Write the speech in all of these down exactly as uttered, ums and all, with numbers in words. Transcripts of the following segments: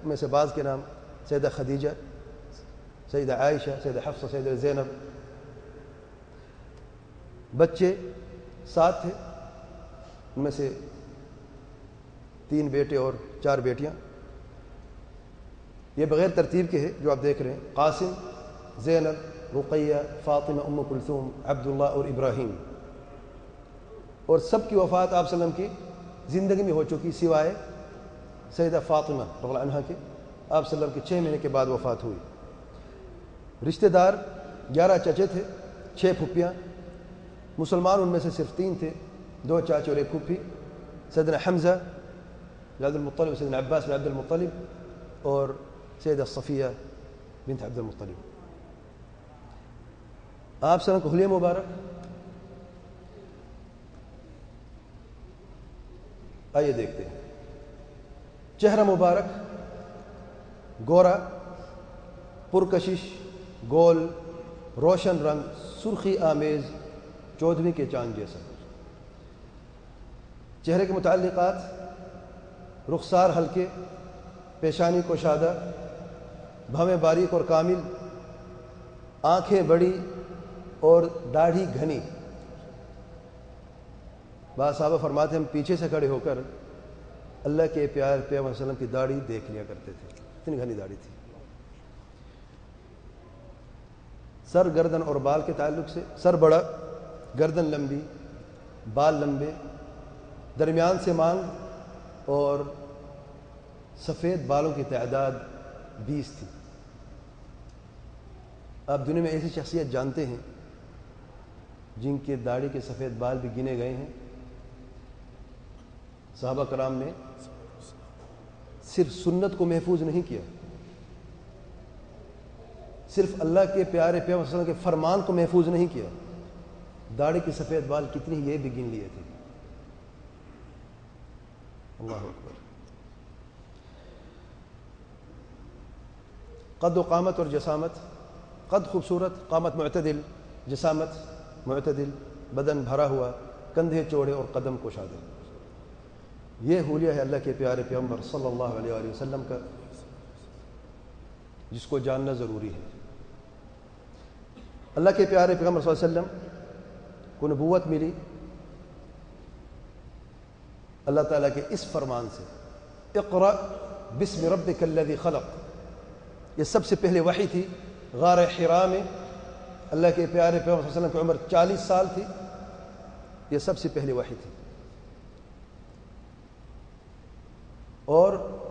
میں سے بعض کے نام سیدہ خدیجہ، سیدہ عائشہ، سیدہ حفصہ، سیدہ زینب۔ بچے سات تھے، ان میں سے تین بیٹے اور چار بیٹیاں۔ یہ بغیر ترتیب کے ہے جو آپ دیکھ رہے ہیں: قاسم، زینب، رقیہ، فاطمہ، ام کلثوم، عبداللہ اور ابراہیم۔ اور سب کی وفات آپ صلی اللہ علیہ وسلم کی زندگی میں ہو چکی سوائے سیدہ فاطمہ رضی اللہ عنہا کے، آپ صلی اللہ علیہ وسلم کے چھ مہینے کے بعد وفات ہوئی۔ رشتہ دار گیارہ چچے تھے، چھ پھپھیاں۔ مسلمان ان میں سے صرف تین تھے، دو چاچے اور ایک پھپھی، سیدنا حمزہ بن عبد المطلب، سیدنا عباس بن عبد المطلب اور سیدہ صفیہ بنت عبد المطلب۔ آپ صلی اللہ علیہ وسلم کا حلیہ مبارک، آئیے دیکھتے ہیں۔ چہرہ مبارک گورا، پرکشش، گول، روشن رنگ، سرخی آمیز، چودھویں کے چاند جیسا۔ چہرے کے متعلقات: رخسار ہلکے، پیشانی کشادہ، بھویں باریک اور کامل، آنکھیں بڑی اور داڑھی گھنی۔ بعض صحابہ فرماتے ہیں ہم پیچھے سے کھڑے ہو کر اللہ کے پیار پیغمبر صلی اللہ علیہ وسلم کی داڑھی دیکھ لیا کرتے تھے، اتنی گھنی داڑھی تھی۔ سر، گردن اور بال کے تعلق سے: سر بڑا، گردن لمبی، بال لمبے، درمیان سے مانگ اور سفید بالوں کی تعداد بیس تھی۔ آپ دنیا میں ایسی شخصیت جانتے ہیں جن کے داڑھی کے سفید بال بھی گنے گئے ہیں؟ صحابہ کرام نے صرف سنت کو محفوظ نہیں کیا، صرف اللہ کے پیارے پیغمبر صلی اللہ علیہ وسلم کے فرمان کو محفوظ نہیں کیا، داڑھی کے سفید بال کتنی یہ بھی گن لیے تھے۔ اللہ اکبر۔ قد و قامت اور جسامت: قد خوبصورت، قامت معتدل، جسامت معتدل، بدن بھرا ہوا، کندھے چوڑے اور قدم کشادہ۔ یہ حلیہ ہے اللہ کے پیارے پیغمبر صلی اللہ علیہ وآلہ وسلم کا، جس کو جاننا ضروری ہے۔ اللہ کے پیارے پیغمبر صلی اللہ علیہ وسلم کو نبوت ملی اللہ تعالیٰ کے اس فرمان سے: اقرأ بسم ربک الذی خلق۔ یہ سب سے پہلے وحی تھی غار حراء میں۔ اللہ کے پیارے پیغمبر صلی اللہ علیہ وسلم کی عمر چالیس سال تھی، یہ سب سے پہلے وحی تھی۔ اور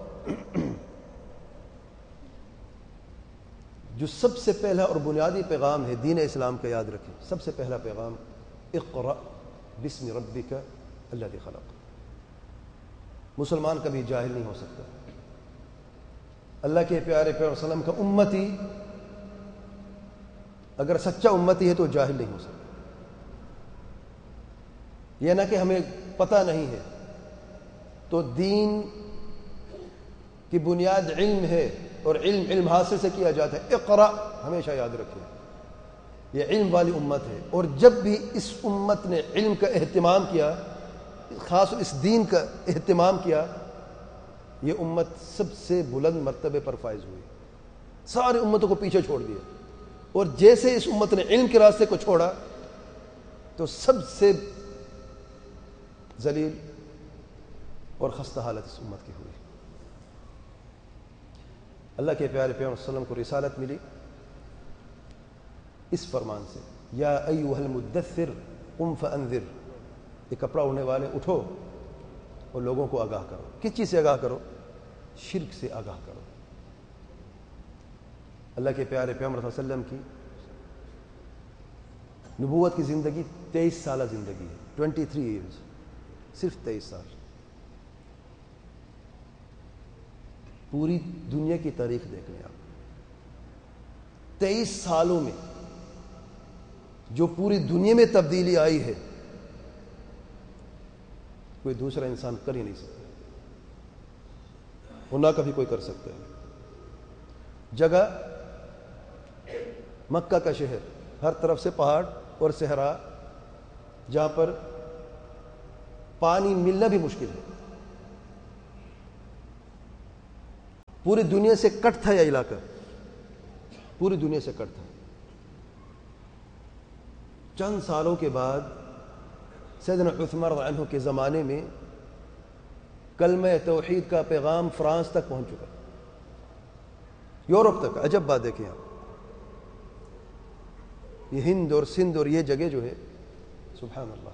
جو سب سے پہلا اور بنیادی پیغام ہے دین اسلام کا، یاد رکھیں، سب سے پہلا پیغام اقرأ بسم ربک الذی خلق۔ مسلمان کبھی جاہل نہیں ہو سکتا۔ اللہ کے پیارے پیغمبر صلی اللہ علیہ وسلم کا امتی اگر سچا امتی ہے تو جاہل نہیں ہو سکتا۔ یہ نہ کہ ہمیں پتہ نہیں ہے، تو دین کی بنیاد علم ہے، اور علم علم حاصل سے کیا جاتا ہے۔ اقرأ ہمیشہ یاد رکھیں، یہ علم والی امت ہے، اور جب بھی اس امت نے علم کا اہتمام کیا، خاص اس دین کا اہتمام کیا، یہ امت سب سے بلند مرتبے پر فائز ہوئی، ساری امتوں کو پیچھے چھوڑ دیا۔ اور جیسے اس امت نے علم کے راستے کو چھوڑا تو سب سے ذلیل اور خستہ حالت اس امت کی ہوئی۔ اللہ کے پیارے پیغمبر صلی اللہ علیہ وسلم کو رسالت ملی اس فرمان سے: یا ایھا المدثر قم فانذر۔ یہ کپڑا اڑنے والے، اٹھو اور لوگوں کو آگاہ کرو۔ کس چیز سے آگاہ کرو؟ شرک سے آگاہ کرو۔ اللہ کے پیارے پیغمبر صلی اللہ علیہ وسلم کی نبوت کی زندگی تیئیس سالہ زندگی ہے، ٹوینٹی تھری ایئرز، صرف تیئیس سال۔ پوری دنیا کی تاریخ دیکھ لیں آپ، تیئیس سالوں میں جو پوری دنیا میں تبدیلی آئی ہے کوئی دوسرا انسان کر ہی نہیں سکتا، وہ نہ کبھی کوئی کر سکتا ہے۔ جگہ مکہ کا شہر، ہر طرف سے پہاڑ اور صحرا، جہاں پر پانی ملنا بھی مشکل ہے۔ پوری دنیا سے کٹ تھا یہ علاقہ، پوری دنیا سے کٹ تھا۔ چند سالوں کے بعد سیدنا عثمان رضی اللہ عنہ کے زمانے میں کلمہ توحید کا پیغام فرانس تک پہنچ چکا، یورپ تک۔ عجب بات دیکھیں آپ، یہ ہند اور سندھ اور یہ جگہ جو ہے، سبحان اللہ،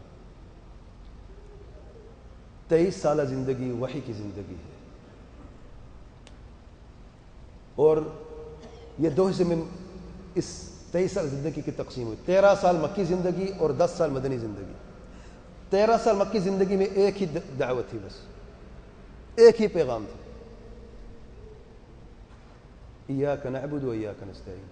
تیئیس سالہ زندگی وحی کی زندگی ہے، اور یہ دو حصے میں اس تیئیس سال زندگی کی تقسیم ہوئی۔ تیرہ سال مکی زندگی اور دس سال مدنی زندگی۔ تیرہ سال مکی زندگی میں ایک ہی دعوت تھی، بس ایک ہی پیغام تھا، ایاک نعبد و ایاک نستعین،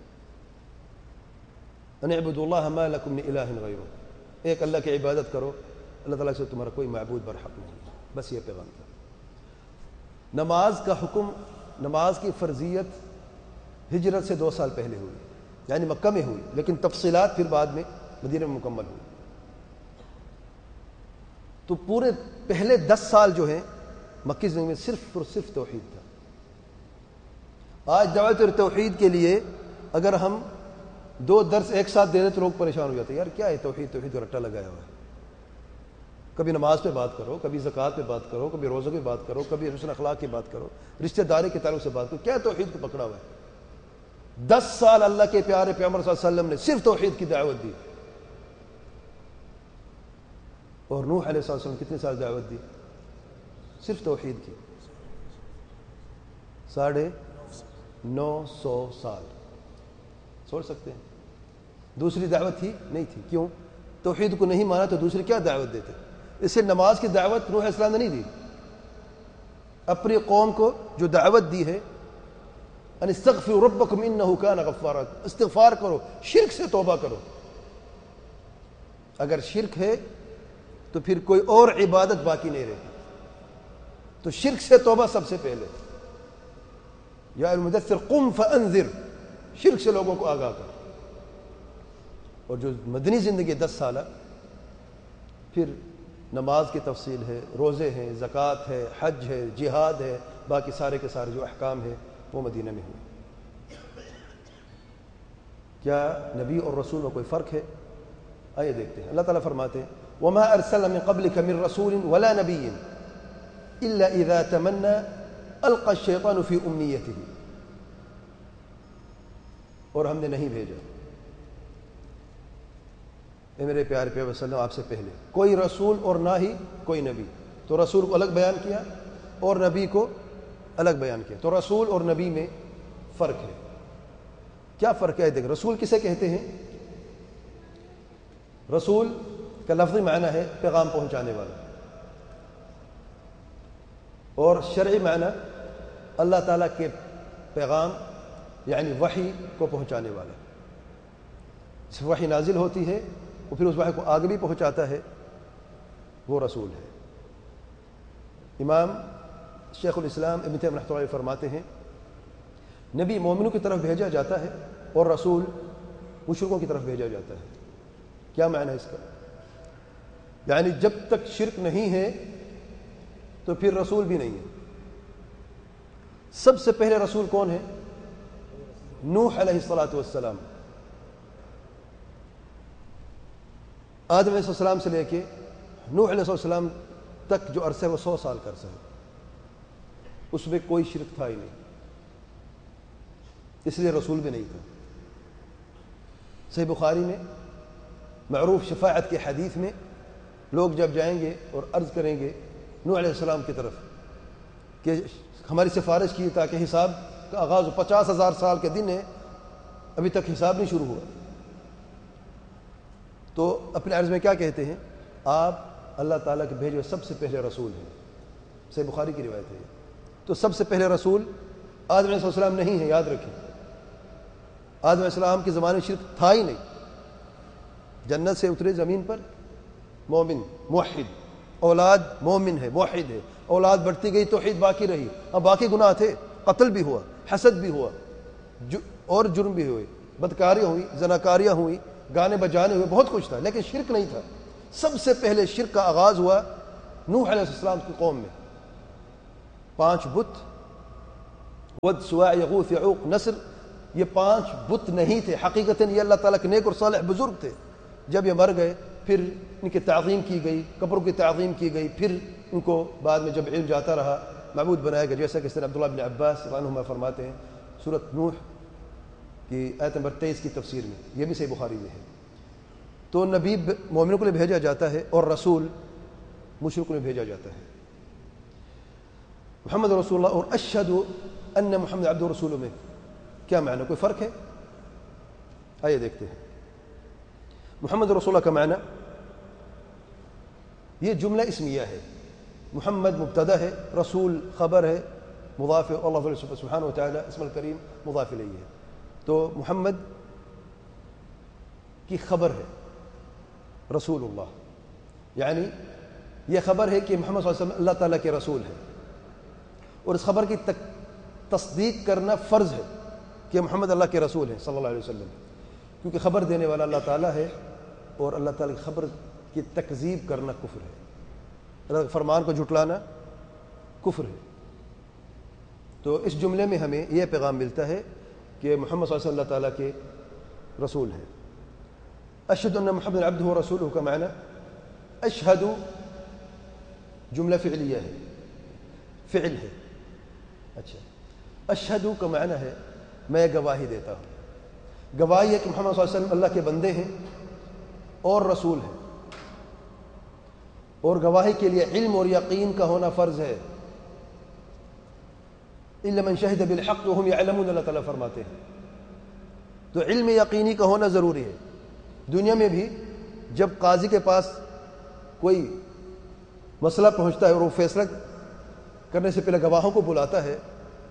ان اعبدوا اللہ ما لکم من الہ غیرہ، ایک اللہ کی عبادت کرو، اللہ تعالیٰ سے تمہارا کوئی معبود برحق نہیں، بس یہ پیغام تھا۔ نماز کا حکم، نماز کی فرضیت ہجرت سے دو سال پہلے ہوئی، یعنی مکہ میں ہوئی، لیکن تفصیلات پھر بعد میں مدینہ میں مکمل ہوئی۔ تو پورے پہلے دس سال جو ہیں مکی زندگی میں صرف اور صرف توحید تھا۔ آج دعوت اور توحید کے لیے اگر ہم دو درس ایک ساتھ دے دیں تو لوگ پریشان ہو جاتے ہیں، یار کیا ہے توحید، توحید کا رٹا لگایا ہوا ہے، کبھی نماز پہ بات کرو، کبھی زکوٰۃ پہ بات کرو، کبھی روزوں پہ بات کرو، کبھی حسن اخلاق کی بات کرو، رشتہ داری کے تعلق سے بات کرو، کیا توحید کو پکڑا ہوا ہے؟ دس سال اللہ کے پیارے پیغمبر صلی اللہ علیہ وسلم نے صرف توحید کی دعوت دی، اور نوح علیہ السلام کتنے سال دعوت دی؟ صرف توحید کی ساڑھے نو سو سال۔ سوچ سکتے ہیں دوسری دعوت تھی؟ نہیں تھی۔ کیوں؟ توحید کو نہیں مانا تو دوسری کیا دعوت دیتے؟ اس سے نماز کی دعوت نوح علیہ السلام نے نہیں دی، اپنی قوم کو جو دعوت دی ہے ان استغفروا ربکم انہ کان غفارا، استغفار کرو، شرک سے توبہ کرو۔ اگر شرک ہے تو پھر کوئی اور عبادت باقی نہیں رہتی، تو شرک سے توبہ سب سے پہلے۔ یا المدثر قم فانذر، شرک سے لوگوں کو آگاہ کر۔ اور جو مدنی زندگی دس سالہ، پھر نماز کی تفصیل ہے، روزے ہیں، زکوٰۃ ہے، حج ہے، جہاد ہے، باقی سارے کے سارے جو احکام ہیں وہ مدینہ میں ہوئے۔ کیا نبی اور رسول میں کوئی فرق ہے؟ آئیے دیکھتے ہیں۔ اللہ تعالیٰ فرماتے ہیں وما ارسلنا من قبلك من رسول ولا نبي الا اذا تمنى القى الشيطان في امنيته، اور ہم نے نہیں بھیجا اے میرے پیارے پیغمبر صلی اللہ علیہ وسلم آپ سے پہلے کوئی رسول اور نہ ہی کوئی نبی۔ تو رسول کو الگ بیان کیا اور نبی کو الگ بیان کیا، تو رسول اور نبی میں فرق ہے۔ کیا فرق ہے؟ دیکھ، رسول کسے کہتے ہیں؟ رسول کا لفظی معنی ہے پیغام پہنچانے والا، اور شرعی معنی اللہ تعالیٰ کے پیغام یعنی وحی کو پہنچانے والا۔ جس وحی نازل ہوتی ہے وہ پھر اس وحی کو آگے بھی پہنچاتا ہے، وہ رسول ہے۔ امام شیخ الاسلام ابن تیمیہ رحمۃ اللہ علیہ فرماتے ہیں نبی مومنوں کی طرف بھیجا جاتا ہے اور رسول مشرکوں کی طرف بھیجا جاتا ہے۔ کیا معنی ہے اس کا؟ یعنی جب تک شرک نہیں ہے تو پھر رسول بھی نہیں ہے۔ سب سے پہلے رسول کون ہے؟ نوح علیہ الصلوۃ والسلام۔ آدم علیہ السلام سے لے کے نوح علیہ السلام تک جو عرصہ ہے وہ سو سال کا عرصہ ہے، اس میں کوئی شرک تھا ہی نہیں، اس لیے رسول بھی نہیں تھا۔ صحیح بخاری میں معروف شفاعت کے حدیث میں لوگ جب جائیں گے اور عرض کریں گے نوح علیہ السلام کی طرف کہ ہماری سفارش کی تاکہ حساب کا آغاز ہو، پچاس ہزار سال کے دن ہے ابھی تک حساب نہیں شروع ہوا، تو اپنے عرض میں کیا کہتے ہیں؟ آپ اللہ تعالیٰ کے بھیجے سب سے پہلے رسول ہیں۔ صحیح بخاری کی روایت ہے یہ۔ تو سب سے پہلے رسول آدم علیہ السلام نہیں ہے، یاد رکھیں۔ آدم علیہ السلام کے زمانے میں شرک تھا ہی نہیں، جنت سے اترے زمین پر مومن موحد، اولاد مومن ہے موحد ہے، اولاد بڑھتی گئی توحید باقی رہی، اب باقی گناہ تھے، قتل بھی ہوا، حسد بھی ہوا، اور جرم بھی ہوئے، بدکاریاں ہوئی، زناکاریاں ہوئی، گانے بجانے ہوئے، بہت کچھ تھا، لیکن شرک نہیں تھا۔ سب سے پہلے شرک کا آغاز ہوا نوح علیہ السلام کی قوم میں۔ پانچ بت ود سواع یغوث یعوق نصر، یہ پانچ بت نہیں تھے، حقیقتاً یہ اللہ تعالیٰ کے نیک اور صالح بزرگ تھے. جب یہ مر گئے پھر ان کی تعظیم کی گئی، قبروں کی تعظیم کی گئی، پھر ان کو بعد میں جب علم جاتا رہا معبود بنایا گیا، جیسا کہ سر عبداللہ بن عباس رضی اللہ عنہما فرماتے ہیں سورۃ نوح کی آیت نمبر تیئیس کی تفسیر میں، یہ بھی صحیح بخاری میں ہے. تو نبی مومنوں کو لیے بھیجا جاتا ہے اور رسول مشرکوں میں بھیجا جاتا ہے. محمد رسول اللہ اور اشہد ان محمد عبد رسول میں کیا معنی، کوئی فرق ہے؟ آئیے دیکھتے ہیں. محمد رسول اللہ کا معنی، یہ جملہ اسمیہ ہے. محمد مبتدا ہے، رسول خبر ہے، مضاف اللہ سبحانہ و تعالی اسم الکریم مضاف الیہ ہے. تو محمد کی خبر ہے رسول اللہ، یعنی یہ خبر ہے کہ محمد صلی اللہ علیہ وسلم اللہ تعالیٰ کے رسول ہے، اور اس خبر کی تصدیق کرنا فرض ہے کہ محمد اللہ کے رسول ہیں صلی اللہ علیہ وسلم، کیونکہ خبر دینے والا اللہ تعالیٰ ہے، اور اللہ تعالیٰ کی خبر کی تکذیب کرنا کفر ہے، اللہ کے فرمان کو جھٹلانا کفر ہے. تو اس جملے میں ہمیں یہ پیغام ملتا ہے کہ محمد صلی اللہ علیہ وسلم اللہ تعالیٰ کے رسول ہیں. اشہد ان محمد عبدہ و رسولہ کا معنی، اشہد جملہ فعلیہ ہے، فعل ہے. اچھا، اشہد کا معنی ہے میں گواہی دیتا ہوں. گواہی ہے کہ محمد صلی اللہ علیہ وسلم اللہ کے بندے ہیں اور رسول ہیں، اور گواہی کے لیے علم اور یقین کا ہونا فرض ہے. الا من شہد بالحق وهم يعلمون، اللہ تعالیٰ فرماتے ہیں. تو علم یقینی کا ہونا ضروری ہے. دنیا میں بھی جب قاضی کے پاس کوئی مسئلہ پہنچتا ہے اور وہ فیصلہ کرنے سے پہلے گواہوں کو بلاتا ہے،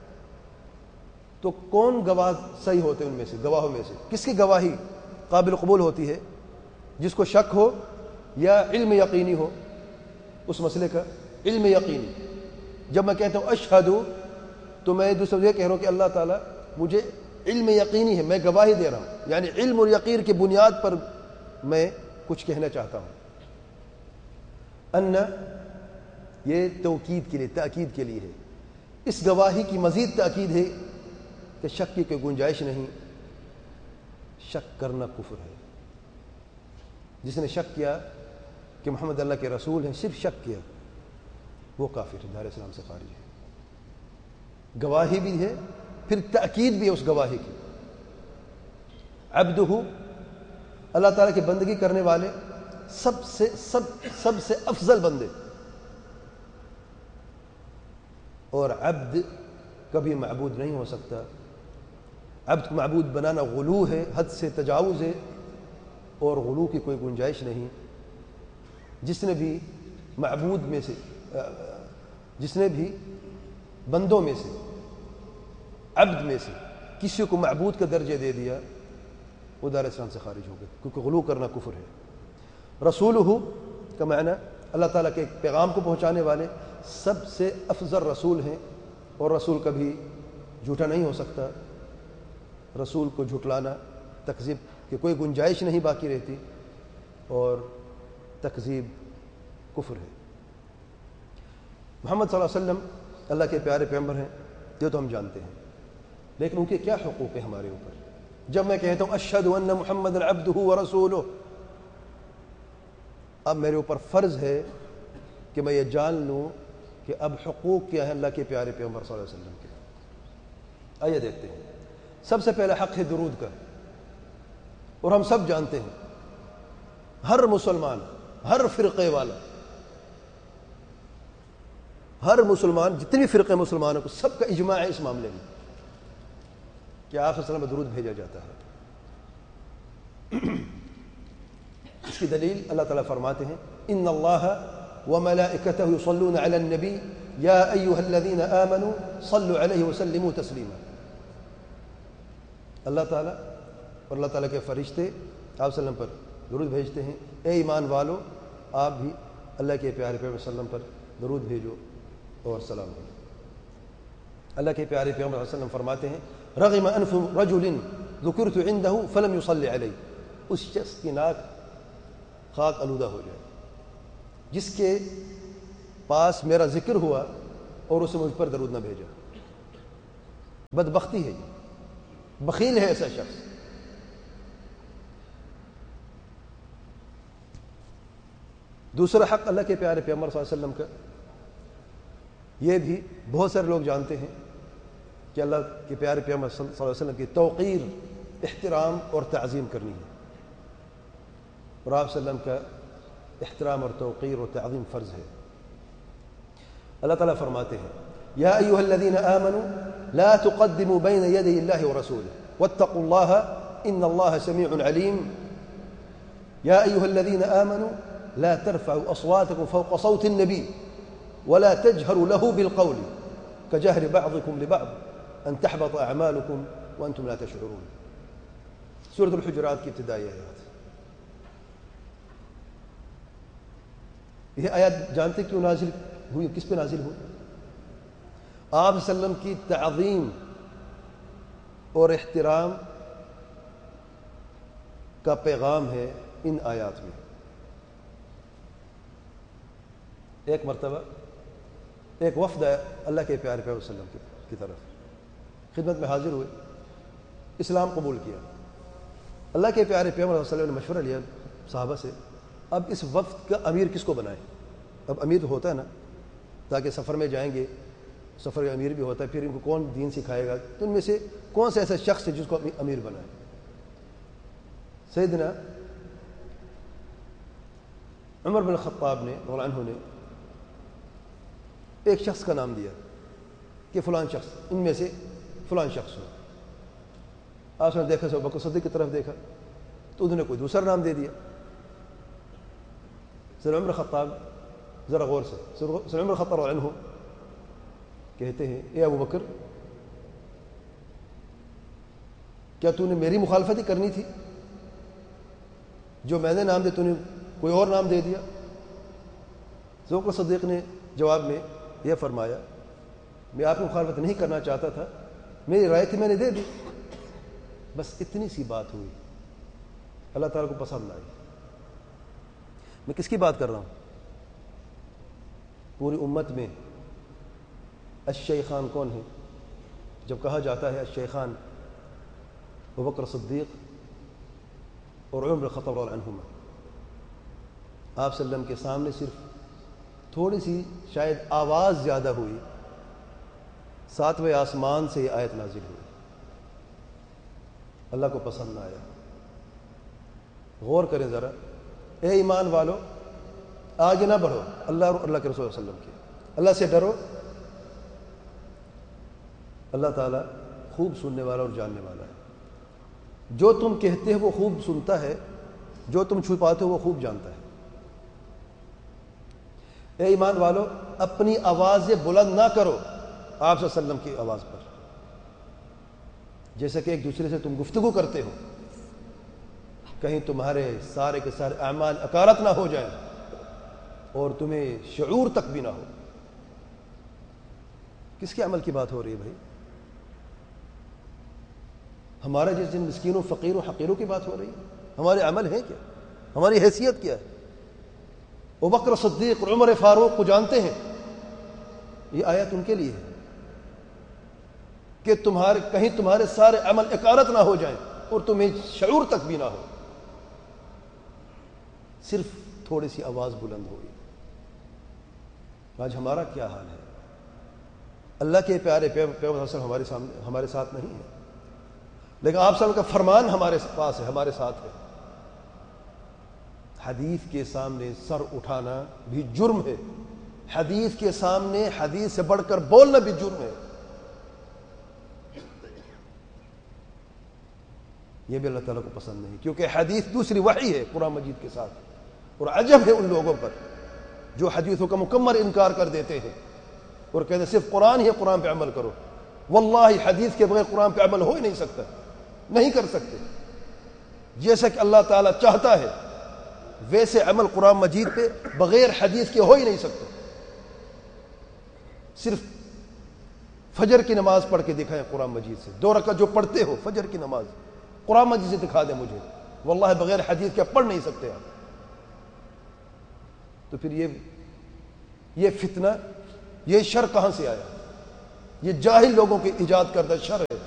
تو کون گواہ صحیح ہوتے ہیں ان میں سے، گواہوں میں سے کس کی گواہی قابل قبول ہوتی ہے؟ جس کو شک ہو یا علم یقینی ہو اس مسئلے کا. علم یقینی، جب میں کہتا ہوں اشہد تو میں دوسرے یہ کہہ رہا ہوں کہ اللہ تعالیٰ مجھے علم یقینی ہے، میں گواہی دے رہا ہوں، یعنی علم اور یقین کی بنیاد پر میں کچھ کہنا چاہتا ہوں. ان یہ توکید کے لیے، تاکید کے لیے ہے. اس گواہی کی مزید تاکید ہے کہ شک کی کوئی گنجائش نہیں، شک کرنا کفر ہے. جس نے شک کیا کہ محمد اللہ کے رسول ہیں، صرف شک کیا، وہ کافر ہے، دار اسلام سے خارج ہے. گواہی بھی ہے، پھر تاکید بھی ہے اس گواہی کی. عبدہ، اللہ تعالیٰ کی بندگی کرنے والے سب سے سب سب سے افضل بندے. اور عبد کبھی معبود نہیں ہو سکتا. عبد کو معبود بنانا غلو ہے، حد سے تجاوز ہے، اور غلو کی کوئی گنجائش نہیں. جس نے بھی معبود میں سے جس نے بھی بندوں میں سے، عبد میں سے کسی کو معبود کا درجہ دے دیا، وہ دار اسلام سے خارج ہو گئے، کیونکہ غلو کرنا کفر ہے. رسولہ کا معنی اللہ تعالیٰ کے پیغام کو پہنچانے والے سب سے افضل رسول ہیں، اور رسول کبھی جھوٹا نہیں ہو سکتا. رسول کو جھٹلانا، تکذیب کی کوئی گنجائش نہیں باقی رہتی، اور تکذیب کفر ہے. محمد صلی اللہ علیہ وسلم اللہ کے پیارے پیغمبر ہیں، یہ تو ہم جانتے ہیں، لیکن ان کے کیا حقوق ہیں ہمارے اوپر؟ جب میں کہتا ہوں اشہد ان محمد عبدہ ورسولہ، اب میرے اوپر فرض ہے کہ میں یہ جان لوں کہ اب حقوق کیا ہیں اللہ کے پیارے پیغمبر صلی اللہ علیہ وسلم کے. آئیے دیکھتے ہیں. سب سے پہلا حق ہے درود کا، اور ہم سب جانتے ہیں ہر مسلمان، ہر فرقے والا، ہر مسلمان، جتنی فرقے مسلمانوں کو، سب کا اجماع ہے اس معاملے میں کہ آپ صلی اللہ علیہ وسلم میں درود بھیجا جاتا ہے. اس کی دلیل اللہ تعالیٰ فرماتے ہیں ان اللہ وملائکتہ یصلون علی النبی یا ایھا الذین آمنوا صلوا علیہ وسلموا تسلیما. اللہ تعالیٰ اور اللہ تعالیٰ کے فرشتے آپ صلی اللہ علیہ وسلم پر درود بھیجتے ہیں. اے ایمان والو، آپ بھی اللہ کے پیارے پیغمبر صلی اللہ علیہ وسلم پر درود بھیجو اور سلام کرو. اللہ کے پیارے پیغمبر صلی اللہ علیہ وسلم فرماتے ہیں رغم انف رجل ذکرت عنده فلم يصلي علی، اس شخص کی ناک خاک آلودہ ہو جائے جس کے پاس میرا ذکر ہوا اور اسے مجھ پر درود نہ بھیجا. بدبختی ہے، یہ بخیل ہے ایسا شخص۔ دوسرا حق اللہ کے پیارے پیغمبر صلی اللہ علیہ وسلم کا، یہ بھی بہت سارے لوگ جانتے ہیں کہ اللہ کے پیارے پیغمبر صلی اللہ علیہ وسلم کی توقیر، احترام اور تعظیم کرنی ہے، اور آپ صلی اللہ علیہ وسلم کا احترام اور توقیر اور تعظیم فرض ہے۔ اللہ تعالیٰ فرماتے ہیں یا ایھا الذین آمنوا لا تقدموا بین یدی اللہ ورسولہ واتقوا اللہ ان اللہ سمیع علیم۔ یا ایھا الذین آمنوا لا ترفعوا اصواتکم فوق صوت النبی ولا تجهروا له بالقول كجهر بعضكم لبعض ان تحبط اعمالكم وانتم لا تشعرون۔ سورۃ الحجرات کی ابتدائی آیات۔ یہ آیات جانتے کیوں نازل ہوئی، کس پہ نازل ہوئی؟ آپ صلی اللہ علیہ وسلم کی تعظیم اور احترام کا پیغام ہے ان آیات میں۔ ایک مرتبہ ایک وفد آیا اللہ کے پیارے پیغمبر صلی اللہ علیہ وسلم کی طرف، خدمت میں حاضر ہوئے، اسلام قبول کیا۔ اللہ کے پیارے پیغمبر صلی اللہ علیہ وسلم نے مشورہ لیا صحابہ سے، اب اس وفد کا امیر کس کو بنائیں؟ اب امیر تو ہوتا ہے نا، تاکہ سفر میں جائیں گے، سفر کا امیر بھی ہوتا ہے، پھر ان کو کون دین سکھائے گا، تو ان میں سے کون سا ایسا شخص ہے جس کو امیر بنائے؟ سیدنا عمر بن الخطاب نے رضی اللہ عنہ نے ایک شخص کا نام دیا کہ فلان شخص، ان میں سے فلان شخص ہو۔ آپ نے دیکھا ابو بکر صدیق کی طرف دیکھا تو انہوں نے کوئی دوسرا نام دے دیا۔ سیدنا عمر خطاب ذرا غور سے، سیدنا عمر خطاب رضی اللہ عنہ کہتے ہیں اے ابو بکر، کیا تو نے میری مخالفت ہی کرنی تھی؟ جو میں نے نام دیا تو نے کوئی اور نام دے دیا۔ ابو بکر صدیق نے جواب میں یہ فرمایا میں آپ کی مخالفت نہیں کرنا چاہتا تھا، میری رائے تھی میں نے دے دی، بس اتنی سی بات ہوئی، اللہ تعالیٰ کو پسند آئی۔ میں کس کی بات کر رہا ہوں؟ پوری امت میں الشیخان کون ہیں؟ جب کہا جاتا ہے الشیخان ابوبکر صدیق اور عمر بن الخطاب رضی اللہ عنہما، آپ صلی اللہ علیہ وسلم کے سامنے صرف تھوڑی سی شاید آواز زیادہ ہوئی، ساتویں آسمان سے یہ آیت نازل ہوئی، اللہ کو پسند نہ آیا۔ غور کریں ذرا، اے ایمان والو آگے نہ بڑھو، اللہ اور اللہ کے رسول صلی اللہ علیہ وسلم کے، اللہ سے ڈرو، اللہ تعالیٰ خوب سننے والا اور جاننے والا ہے، جو تم کہتے ہو وہ خوب سنتا ہے، جو تم چھپاتے ہو وہ خوب جانتا ہے۔ اے ایمان والو اپنی آوازیں بلند نہ کرو آپ صلی اللہ علیہ وسلم کی آواز پر، جیسے کہ ایک دوسرے سے تم گفتگو کرتے ہو، کہیں تمہارے سارے کے سارے اعمال اکارت نہ ہو جائیں اور تمہیں شعور تک بھی نہ ہو۔ کس کے عمل کی بات ہو رہی ہے بھائی؟ ہمارے جس جن مسکینوں فقیروں حقیروں کی بات ہو رہی ہے؟ ہمارے عمل ہیں کیا؟ ہماری حیثیت کیا ہے؟ ابوبکر صدیق اور عمر فاروق کو جانتے ہیں، یہ آیت ان کے لیے ہے کہ تمہارے کہیں تمہارے سارے عمل اکارت نہ ہو جائیں اور تمہیں شعور تک بھی نہ ہو، صرف تھوڑی سی آواز بلند ہوئی۔ آج ہمارا کیا حال ہے؟ اللہ کے پیارے پیغمبر صلی ہمارے سامنے ہمارے ساتھ نہیں ہے، لیکن آپ صلی اللہ علیہ وسلم کا فرمان ہمارے پاس ہے، ہمارے ساتھ ہے۔ حدیث کے سامنے سر اٹھانا بھی جرم ہے، حدیث کے سامنے حدیث سے بڑھ کر بولنا بھی جرم ہے۔ یہ بھی اللہ تعالیٰ کو پسند نہیں، کیونکہ حدیث دوسری وحی ہے قرآن مجید کے ساتھ، اور عجب ہے ان لوگوں پر جو حدیثوں کا مکمل انکار کر دیتے ہیں اور کہتے ہیں صرف قرآن ہی، قرآن پہ عمل کرو۔ واللہ حدیث کے بغیر قرآن پہ عمل ہو ہی نہیں سکتا، نہیں کر سکتے۔ جیسا کہ اللہ تعالیٰ چاہتا ہے ویسے عمل قرآن مجید پہ بغیر حدیث کے ہو ہی نہیں سکتا۔ صرف فجر کی نماز پڑھ کے دکھائیں قرآن مجید سے، دو رکعت جو پڑھتے ہو فجر کی نماز قرآن مجید سے دکھا دیں مجھے، واللہ بغیر حدیث کے پڑھ نہیں سکتے آپ۔ تو پھر یہ یہ فتنہ، یہ شر کہاں سے آیا؟ یہ جاہل لوگوں کے ایجاد کردہ شر ہے،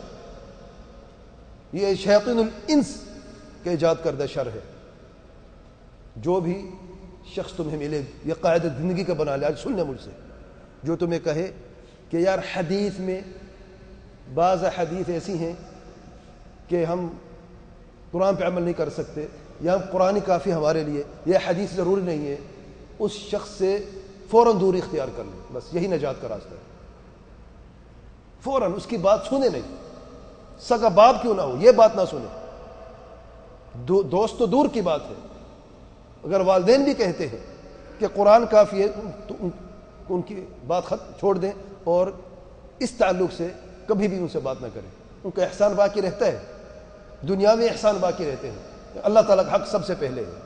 یہ شیاطین الانس کے ایجاد کردہ شر ہے۔ جو بھی شخص تمہیں ملے، یہ قاعدہ زندگی کا بنا لے، آج سننے مجھ سے، جو تمہیں کہے کہ یار حدیث میں بعض حدیث ایسی ہیں کہ ہم قرآن پہ عمل نہیں کر سکتے، یا قرآن کافی ہمارے لیے، یہ حدیث ضروری نہیں ہے، اس شخص سے فوراً دوری اختیار کر لیں، بس یہی نجات کا راستہ ہے۔ فوراً اس کی بات سنے نہیں، سگا باپ کیوں نہ ہو یہ بات نہ سنے، دو دوست تو دور کی بات ہے، اگر والدین بھی کہتے ہیں کہ قرآن کافی ہے تو ان کی بات خط چھوڑ دیں اور اس تعلق سے کبھی بھی ان سے بات نہ کریں، ان کا احسان باقی رہتا ہے، دنیاوی احسان باقی رہتے ہیں، اللہ تعالیٰ کا حق سب سے پہلے ہے۔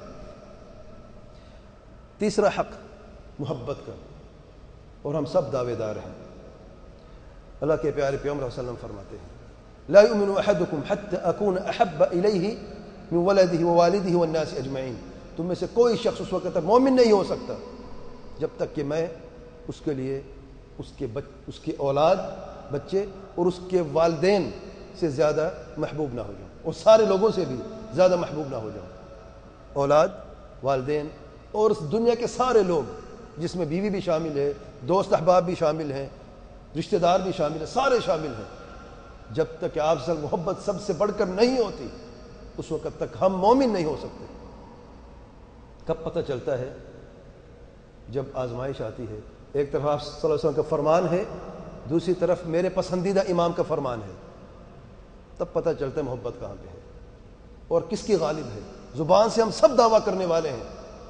تیسرا حق محبت کا، اور ہم سب دعوے دار ہیں۔ اللہ کے پیارے پیغمبر صلی اللہ علیہ وسلم فرماتے ہیں لا يؤمن احدكم حتى اكون احب اليه من ولده ووالده والناس اجمعين، تم میں سے کوئی شخص اس وقت تک مومن نہیں ہو سکتا جب تک کہ میں اس کے لیے اس کے بچ اس کی اولاد، بچے اور اس کے والدین سے زیادہ محبوب نہ ہو جاؤں، اور سارے لوگوں سے بھی زیادہ محبوب نہ ہو جاؤں۔ اولاد، والدین اور اس دنیا کے سارے لوگ، جس میں بیوی بھی شامل ہے، دوست احباب بھی شامل ہیں، رشتہ دار بھی شامل ہیں، سارے شامل ہیں، جب تک کہ آپ سے محبت سب سے بڑھ کر نہیں ہوتی اس وقت تک ہم مومن نہیں ہو سکتے۔ کب پتہ چلتا ہے؟ جب آزمائش آتی ہے، ایک طرف آپ صلی اللہ علیہ وسلم کا فرمان ہے، دوسری طرف میرے پسندیدہ امام کا فرمان ہے، تب پتہ چلتا ہے محبت کہاں پہ ہے اور کس کی غالب ہے۔ زبان سے ہم سب دعویٰ کرنے والے ہیں،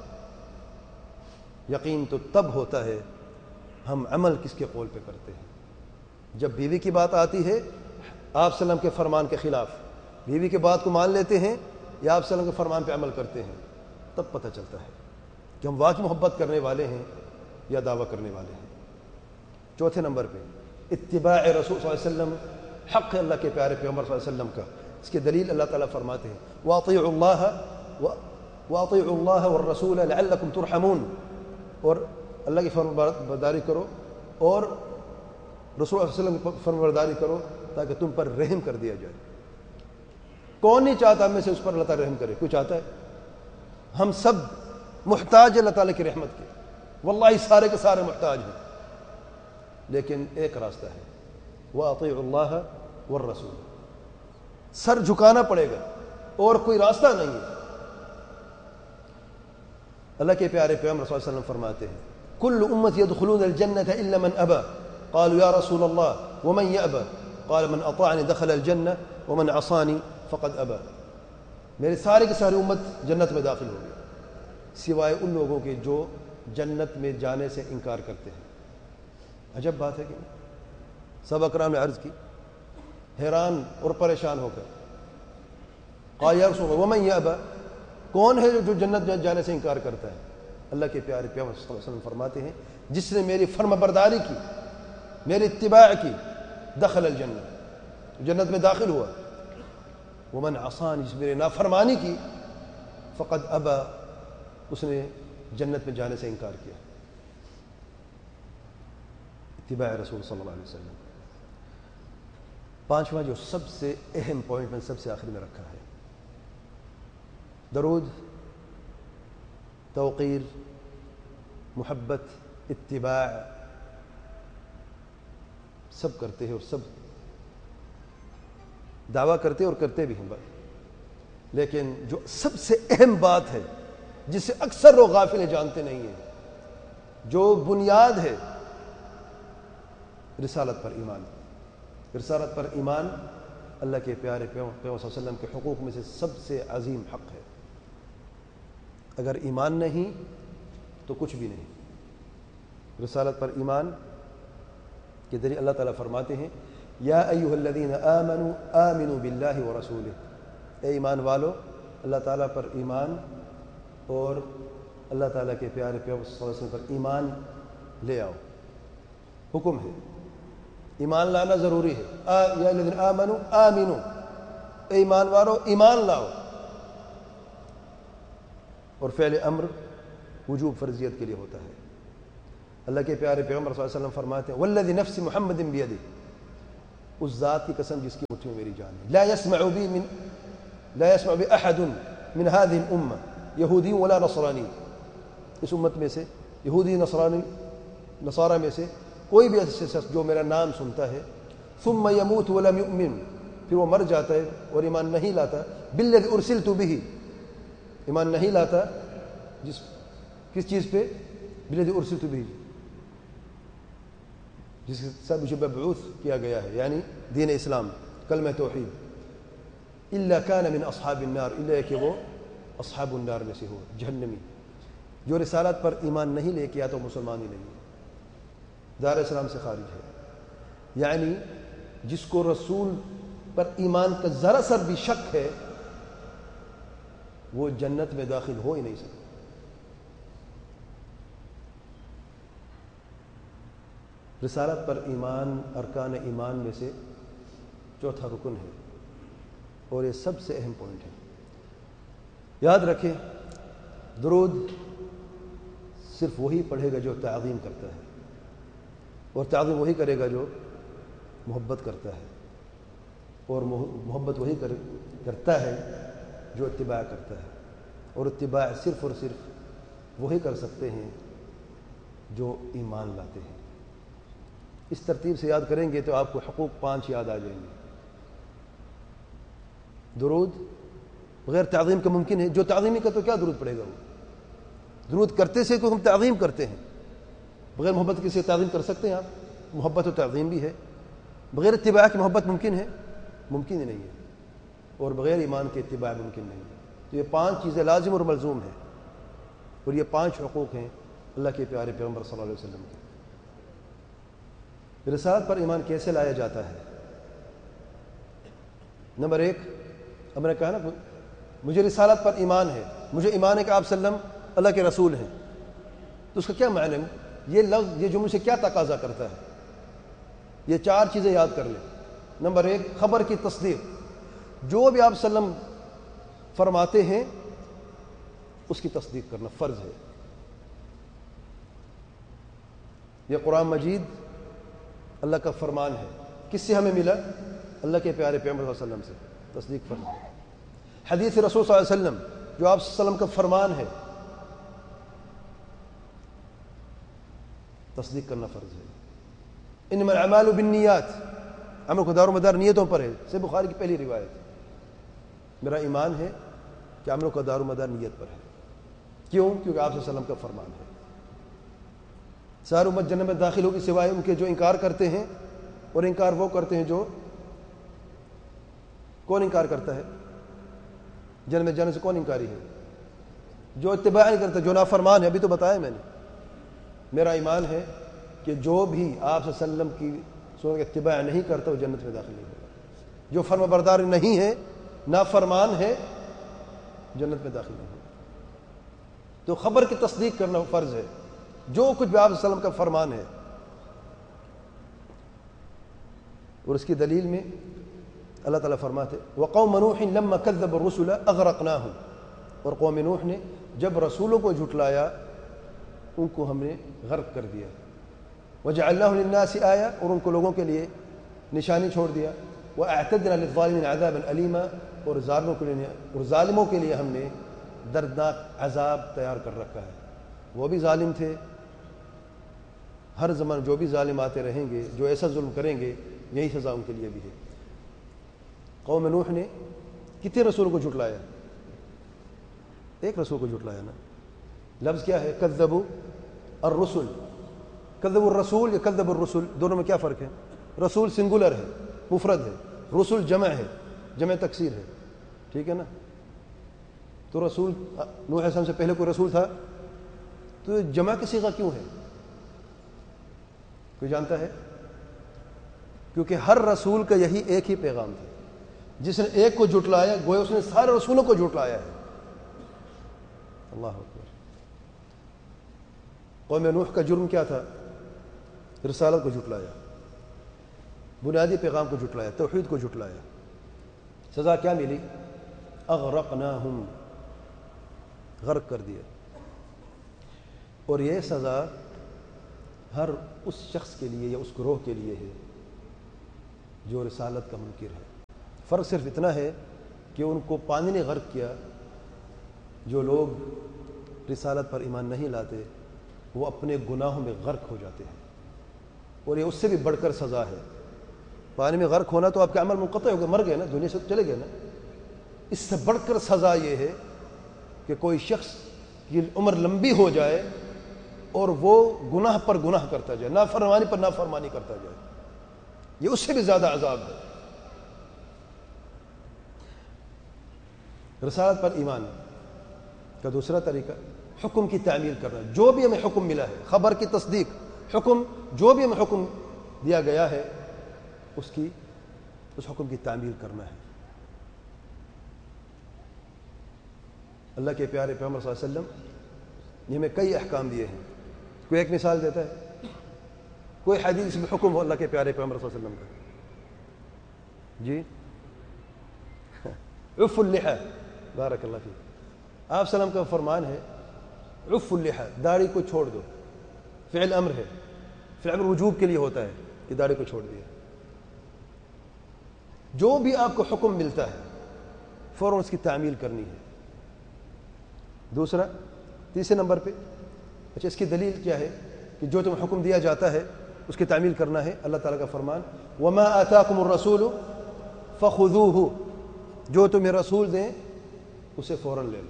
یقین تو تب ہوتا ہے ہم عمل کس کے قول پہ کرتے ہیں۔ جب بیوی کی بات آتی ہے، آپ صلی اللہ علیہ وسلم کے فرمان کے خلاف بیوی کی بات کو مان لیتے ہیں یا آپ صلی اللہ علیہ وسلم کے فرمان پہ عمل کرتے ہیں، تب پتہ چلتا ہے کہ ہم واقعی محبت کرنے والے ہیں یا دعویٰ کرنے والے ہیں۔ چوتھے نمبر پہ اتباع رسول صلی اللہ علیہ وسلم حق ہے اللہ کے پیارے پیغمبر صلی اللہ علیہ وسلم کا۔ اس کی دلیل اللہ تعالیٰ فرماتے ہیں وَأَطِيعُوا اللَّهَ وَأَطِيعُوا اللَّهَ وَالرَّسُولَ لَعَلَّكُمْ تُرْحَمُونَ، اور اللہ کی فرمانبرداری کرو اور رسول اللہ علیہ وسلم کی فرمانبرداری کرو تاکہ تم پر رحم کر دیا جائے۔ کون نہیں چاہتا ہم میں سے اس پر اللہ تعالیٰ رحم کرے؟ کوئی چاہتا ہے؟ ہم سب محتاج اللہ تعالیٰ کی رحمت کے، واللہ سارے کے سارے محتاج ہیں، لیکن ایک راستہ ہے وَأَطِيعُوا اللَّهَ وَالرَّسُولَ، سر جھکانا پڑے گا اور کوئی راستہ نہیں ہے۔ اللہ کے پیارے پیغمبر صلی اللہ علیہ وسلم فرماتے ہیں کل امتی يدخلون الجنة الا من ابى، قالوا یا رسول اللہ ومن يأبى، قال من اطاعنی دخل الجنة ومن عصانی فقد ابى، میرے سارے کی ساری امت جنت میں داخل ہوگی سوائے ان لوگوں کے جو جنت میں جانے سے انکار کرتے ہیں۔ عجب بات ہے کہ سب اکرام نے عرض کی حیران اور پریشان ہو کر، قال یا رسول اللہ ومن یأبى، کون ہے جو جنت میں جانے سے انکار کرتا ہے؟ اللہ کے پیارے پیغمبر صلی اللہ علیہ وسلم فرماتے ہیں جس نے میری فرما برداری کی، میری اتباع کی، دخل الجنہ، جنت میں داخل ہوا، ومن عصانی، جس میری نافرمانی کی، فقد ابا، اس نے جنت میں جانے سے انکار کیا۔ اتباع رسول صلی اللہ علیہ وسلم۔ پانچواں جو سب سے اہم پوائنٹ میں سب سے آخر میں رکھا ہے، درود، توقیر، محبت، اتباع، سب کرتے ہیں اور سب دعویٰ کرتے اور کرتے بھی ہیں، لیکن جو سب سے اہم بات ہے جسے اکثر لوگ غافل ہیں، جانتے نہیں ہیں، جو بنیاد ہے، رسالت پر ایمان۔ رسالت پر ایمان اللہ کے پیارے پیغمبر صلی اللہ علیہ وسلم کے حقوق میں سے سب سے عظیم حق ہے۔ اگر ایمان نہیں تو کچھ بھی نہیں۔ رسالت پر ایمان کے ذریعے اللہ تعالیٰ فرماتے ہیں یا ایھا الذین آمنوا آمنوا باللہ ورسولہ، اے ایمان والو اللہ تعالیٰ پر ایمان اور اللہ تعالیٰ کے پیارے پیغمبر صلی اللہ علیہ وسلم پر ایمان لے آؤ، حکم ہے، ایمان لانا ضروری ہے۔ یا الذین آمنوا آمنوا، اے ایمان والو ایمان لاؤ، اور فعل امر وجوب فرضیت کے لیے ہوتا ہے۔ اللہ کے پیارے پیغمبر صلی اللہ علیہ وسلم فرماتے ہیں والذی نفس محمد بیدہ، اس ذات کی قسم جس کی مٹھی میں میری جان ہے. لا يسمع بی من لا يسمع بأحد من هذه الأمة یہودی ولا نصرانی، اس امت میں سے یہودی نصرانی نصارہ میں سے کوئی بھی ایسا شخص جو میرا نام سنتا ہے ثم يموت ولم يؤمن، پھر وہ مر جاتا ہے اور ایمان نہیں لاتا، بالذی ارسلت به، ایمان نہیں لاتا جس کس چیز پہ؟ بالذی ارسلت به، جس کے ساتھ مجھے مبعوث کیا گیا ہے، یعنی دین اسلام، کلمہ توحید. الا کان من اصحاب النار، الا کہ وہ اصحاب النار میں سے ہو، جہنمی. جو رسالت پر ایمان نہیں لے کے آیا تو مسلمان ہی نہیں ہے، دار اسلام سے خارج ہے. یعنی جس کو رسول پر ایمان کا ذرا سر بھی شک ہے وہ جنت میں داخل ہو ہی نہیں سکتا. رسالت پر ایمان ارکان ایمان میں سے چوتھا رکن ہے اور یہ سب سے اہم پوائنٹ ہے. یاد رکھیں، درود صرف وہی پڑھے گا جو تعظیم کرتا ہے، اور تعظیم وہی کرے گا جو محبت کرتا ہے، اور محبت وہی کرتا ہے جو اتباع کرتا ہے، اور اتباع صرف اور صرف وہی کر سکتے ہیں جو ایمان لاتے ہیں. اس ترتیب سے یاد کریں گے تو آپ کو حقوق پانچ یاد آ جائیں گے. درود بغیر تعظیم کا ممکن ہے، جو تعظیمی کا تو کیا درود پڑے گا؟ وہ درود کرتے سے کو ہم تعظیم کرتے ہیں، بغیر محبت کسی تعظیم کر سکتے ہیں آپ؟ محبت و تعظیم بھی ہے. بغیر اتباع کی محبت ممکن ہے؟ ممکن ہی نہیں ہے. اور بغیر ایمان کے اتباع ممکن نہیں ہے. تو یہ پانچ چیزیں لازم اور ملزوم ہیں، اور یہ پانچ حقوق ہیں اللہ کے پیارے پیغمبر صلی اللہ علیہ وسلم کے. رسالت پر ایمان کیسے لایا جاتا ہے؟ نمبر ایک، اب میں نے کہا نا مجھے رسالت پر ایمان ہے، مجھے ایمان ہے کہ آپ صلی اللہ علیہ وسلم اللہ کے رسول ہیں، تو اس کا کیا معنی ہے؟ یہ لفظ یہ جملے سے کیا تقاضا کرتا ہے؟ یہ چار چیزیں یاد کر لیں. نمبر ایک، خبر کی تصدیق، جو بھی آپ صلی اللہ علیہ وسلم فرماتے ہیں اس کی تصدیق کرنا فرض ہے. یہ قرآن مجید اللہ کا فرمان ہے. کس سے ہمیں ملا؟ اللہ کے پیارے پیغمبر صلی اللہ علیہ وسلم سے. تصدیق فرض ہے. حدیث رسول صلی اللہ علیہ وسلم جو آپ صلی اللہ علیہ وسلم کا فرمان ہے، تصدیق کرنا فرض ہے. انما الاعمال بالنیات، عمل کو دار و مدار نیتوں پر ہے. صحیح بخاری کی پہلی روایت. میرا ایمان ہے کہ عمل کا دار و مدار نیت پر ہے. کیوں؟ کیونکہ آپ صلی اللہ علیہ وسلم کا فرمان ہے. ساری امت جنت میں داخل ہوگی سوائے ان کے جو انکار کرتے ہیں، اور انکار وہ کرتے ہیں جو کون انکار کرتا ہے؟ جنت میں جانے سے کون انکاری ہے؟ جو اتباع نہیں کرتا، جو نافرمان ہے. ابھی تو بتایا میں نے. میرا ایمان ہے کہ جو بھی آپ صلی اللہ علیہ وسلم کی سنت کی اتباع نہیں کرتا وہ جنت میں داخل نہیں ہوگا. جو فرما بردار نہیں ہے، نافرمان ہے، جنت میں داخل نہیں ہوگا. تو خبر کی تصدیق کرنا فرض ہے. جو کچھ بھی آپ صلی اللہ علیہ وسلم کا فرمان ہے. اور اس کی دلیل میں اللہ تعالیٰ فرماتے وَقَوْمَ نُوحٍ لَمَّا كَذَّبَ الرُّسُلَ أَغْرَقْنَاهُمْ، اور قوم نوح نے جب رسولوں کو جھٹلایا ان کو ہم نے غرق کر دیا. وَجَعَلْنَاهُ لِلنَّاسِ آیَةً، اور ان کو لوگوں کے لیے نشانی چھوڑ دیا. وَأَعْتَدْنَا لِلظَّالِمِينَ عَذَابًا أَلِيمًا، اور ظالموں کے لیے اور ظالموں کے لیے ہم نے دردناک عذاب تیار کر رکھا ہے. وہ بھی ظالم تھے، ہر زمان جو بھی ظالم آتے رہیں گے، جو ایسا ظلم کریں گے، یہی سزا ان کے لیے بھی ہے. قوم نوح نے کتنے رسول کو جھٹلایا؟ ایک رسول کو جھٹلایا نا. لفظ کیا ہے؟ کذبوا الرسل. کذبوا الرسول یا کذبوا الرسل، دونوں میں کیا فرق ہے؟ رسول سنگولر ہے، مفرد ہے. رسول جمع ہے، جمع تکسیر ہے. ٹھیک ہے نا؟ تو رسول نوح علیہ السلام سے پہلے کوئی رسول تھا؟ تو جمع کی صیغہ کیوں ہے؟ کوئی جانتا ہے؟ کیونکہ ہر رسول کا یہی ایک ہی پیغام تھا. جس نے ایک کو جھٹلایا گویا اس نے سارے رسولوں کو جھٹلایا ہے. اللہ اکبر. قوم نوح کا جرم کیا تھا؟ رسالت کو جھٹلایا، بنیادی پیغام کو جھٹلایا، توحید کو جھٹلایا. سزا کیا ملی؟ اغرقناہم، غرق کر دیا. اور یہ سزا ہر اس شخص کے لیے یا اس گروہ کے لیے ہے جو رسالت کا منکر ہے. فرق صرف اتنا ہے کہ ان کو پانی نے غرق کیا. جو لوگ رسالت پر ایمان نہیں لاتے وہ اپنے گناہوں میں غرق ہو جاتے ہیں, اور یہ اس سے بھی بڑھ کر سزا ہے. پانی میں غرق ہونا تو آپ کے عمل منقطع ہو گئے, مر گئے نا, دنیا سے چلے گئے نا. اس سے بڑھ کر سزا یہ ہے کہ کوئی شخص کی عمر لمبی ہو جائے اور وہ گناہ پر گناہ کرتا جائے, نافرمانی پر نافرمانی کرتا جائے. یہ اس سے بھی زیادہ عذاب ہے. رسالت پر ایمان کا دوسرا طریقہ حکم کی تعمیل کرنا. جو بھی ہمیں حکم ملا ہے, خبر کی تصدیق, حکم, جو بھی ہمیں حکم دیا گیا ہے اس کی اس حکم کی تعمیل کرنا ہے. اللہ کے پیارے پیغمبر صلی اللہ علیہ وسلم نے ہمیں کئی احکام دیے ہیں. کوئی ایک مثال دیتا ہے, کوئی حدیث میں حکم ہو اللہ کے پیارے پیغمبر صلی اللہ علیہ وسلم کا, جی عف اللحى, بارک اللہ فیک. آپ سلام کا فرمان ہے عف اللحى, داڑھی کو چھوڑ دو. فعل امر ہے, فعل وجوب کے لیے ہوتا ہے کہ داڑھی کو چھوڑ دیا. جو بھی آپ کو حکم ملتا ہے فوراً اس کی تعمیل کرنی ہے. دوسرا, تیسرے نمبر پہ, اچھا اس کی دلیل کیا ہے کہ جو تمہیں حکم دیا جاتا ہے اس کی تعمیل کرنا ہے؟ اللہ تعالیٰ کا فرمان وما آتاکم الرسول فخذوہ, جو تمہیں رسول دیں اسے فوراً لے لو.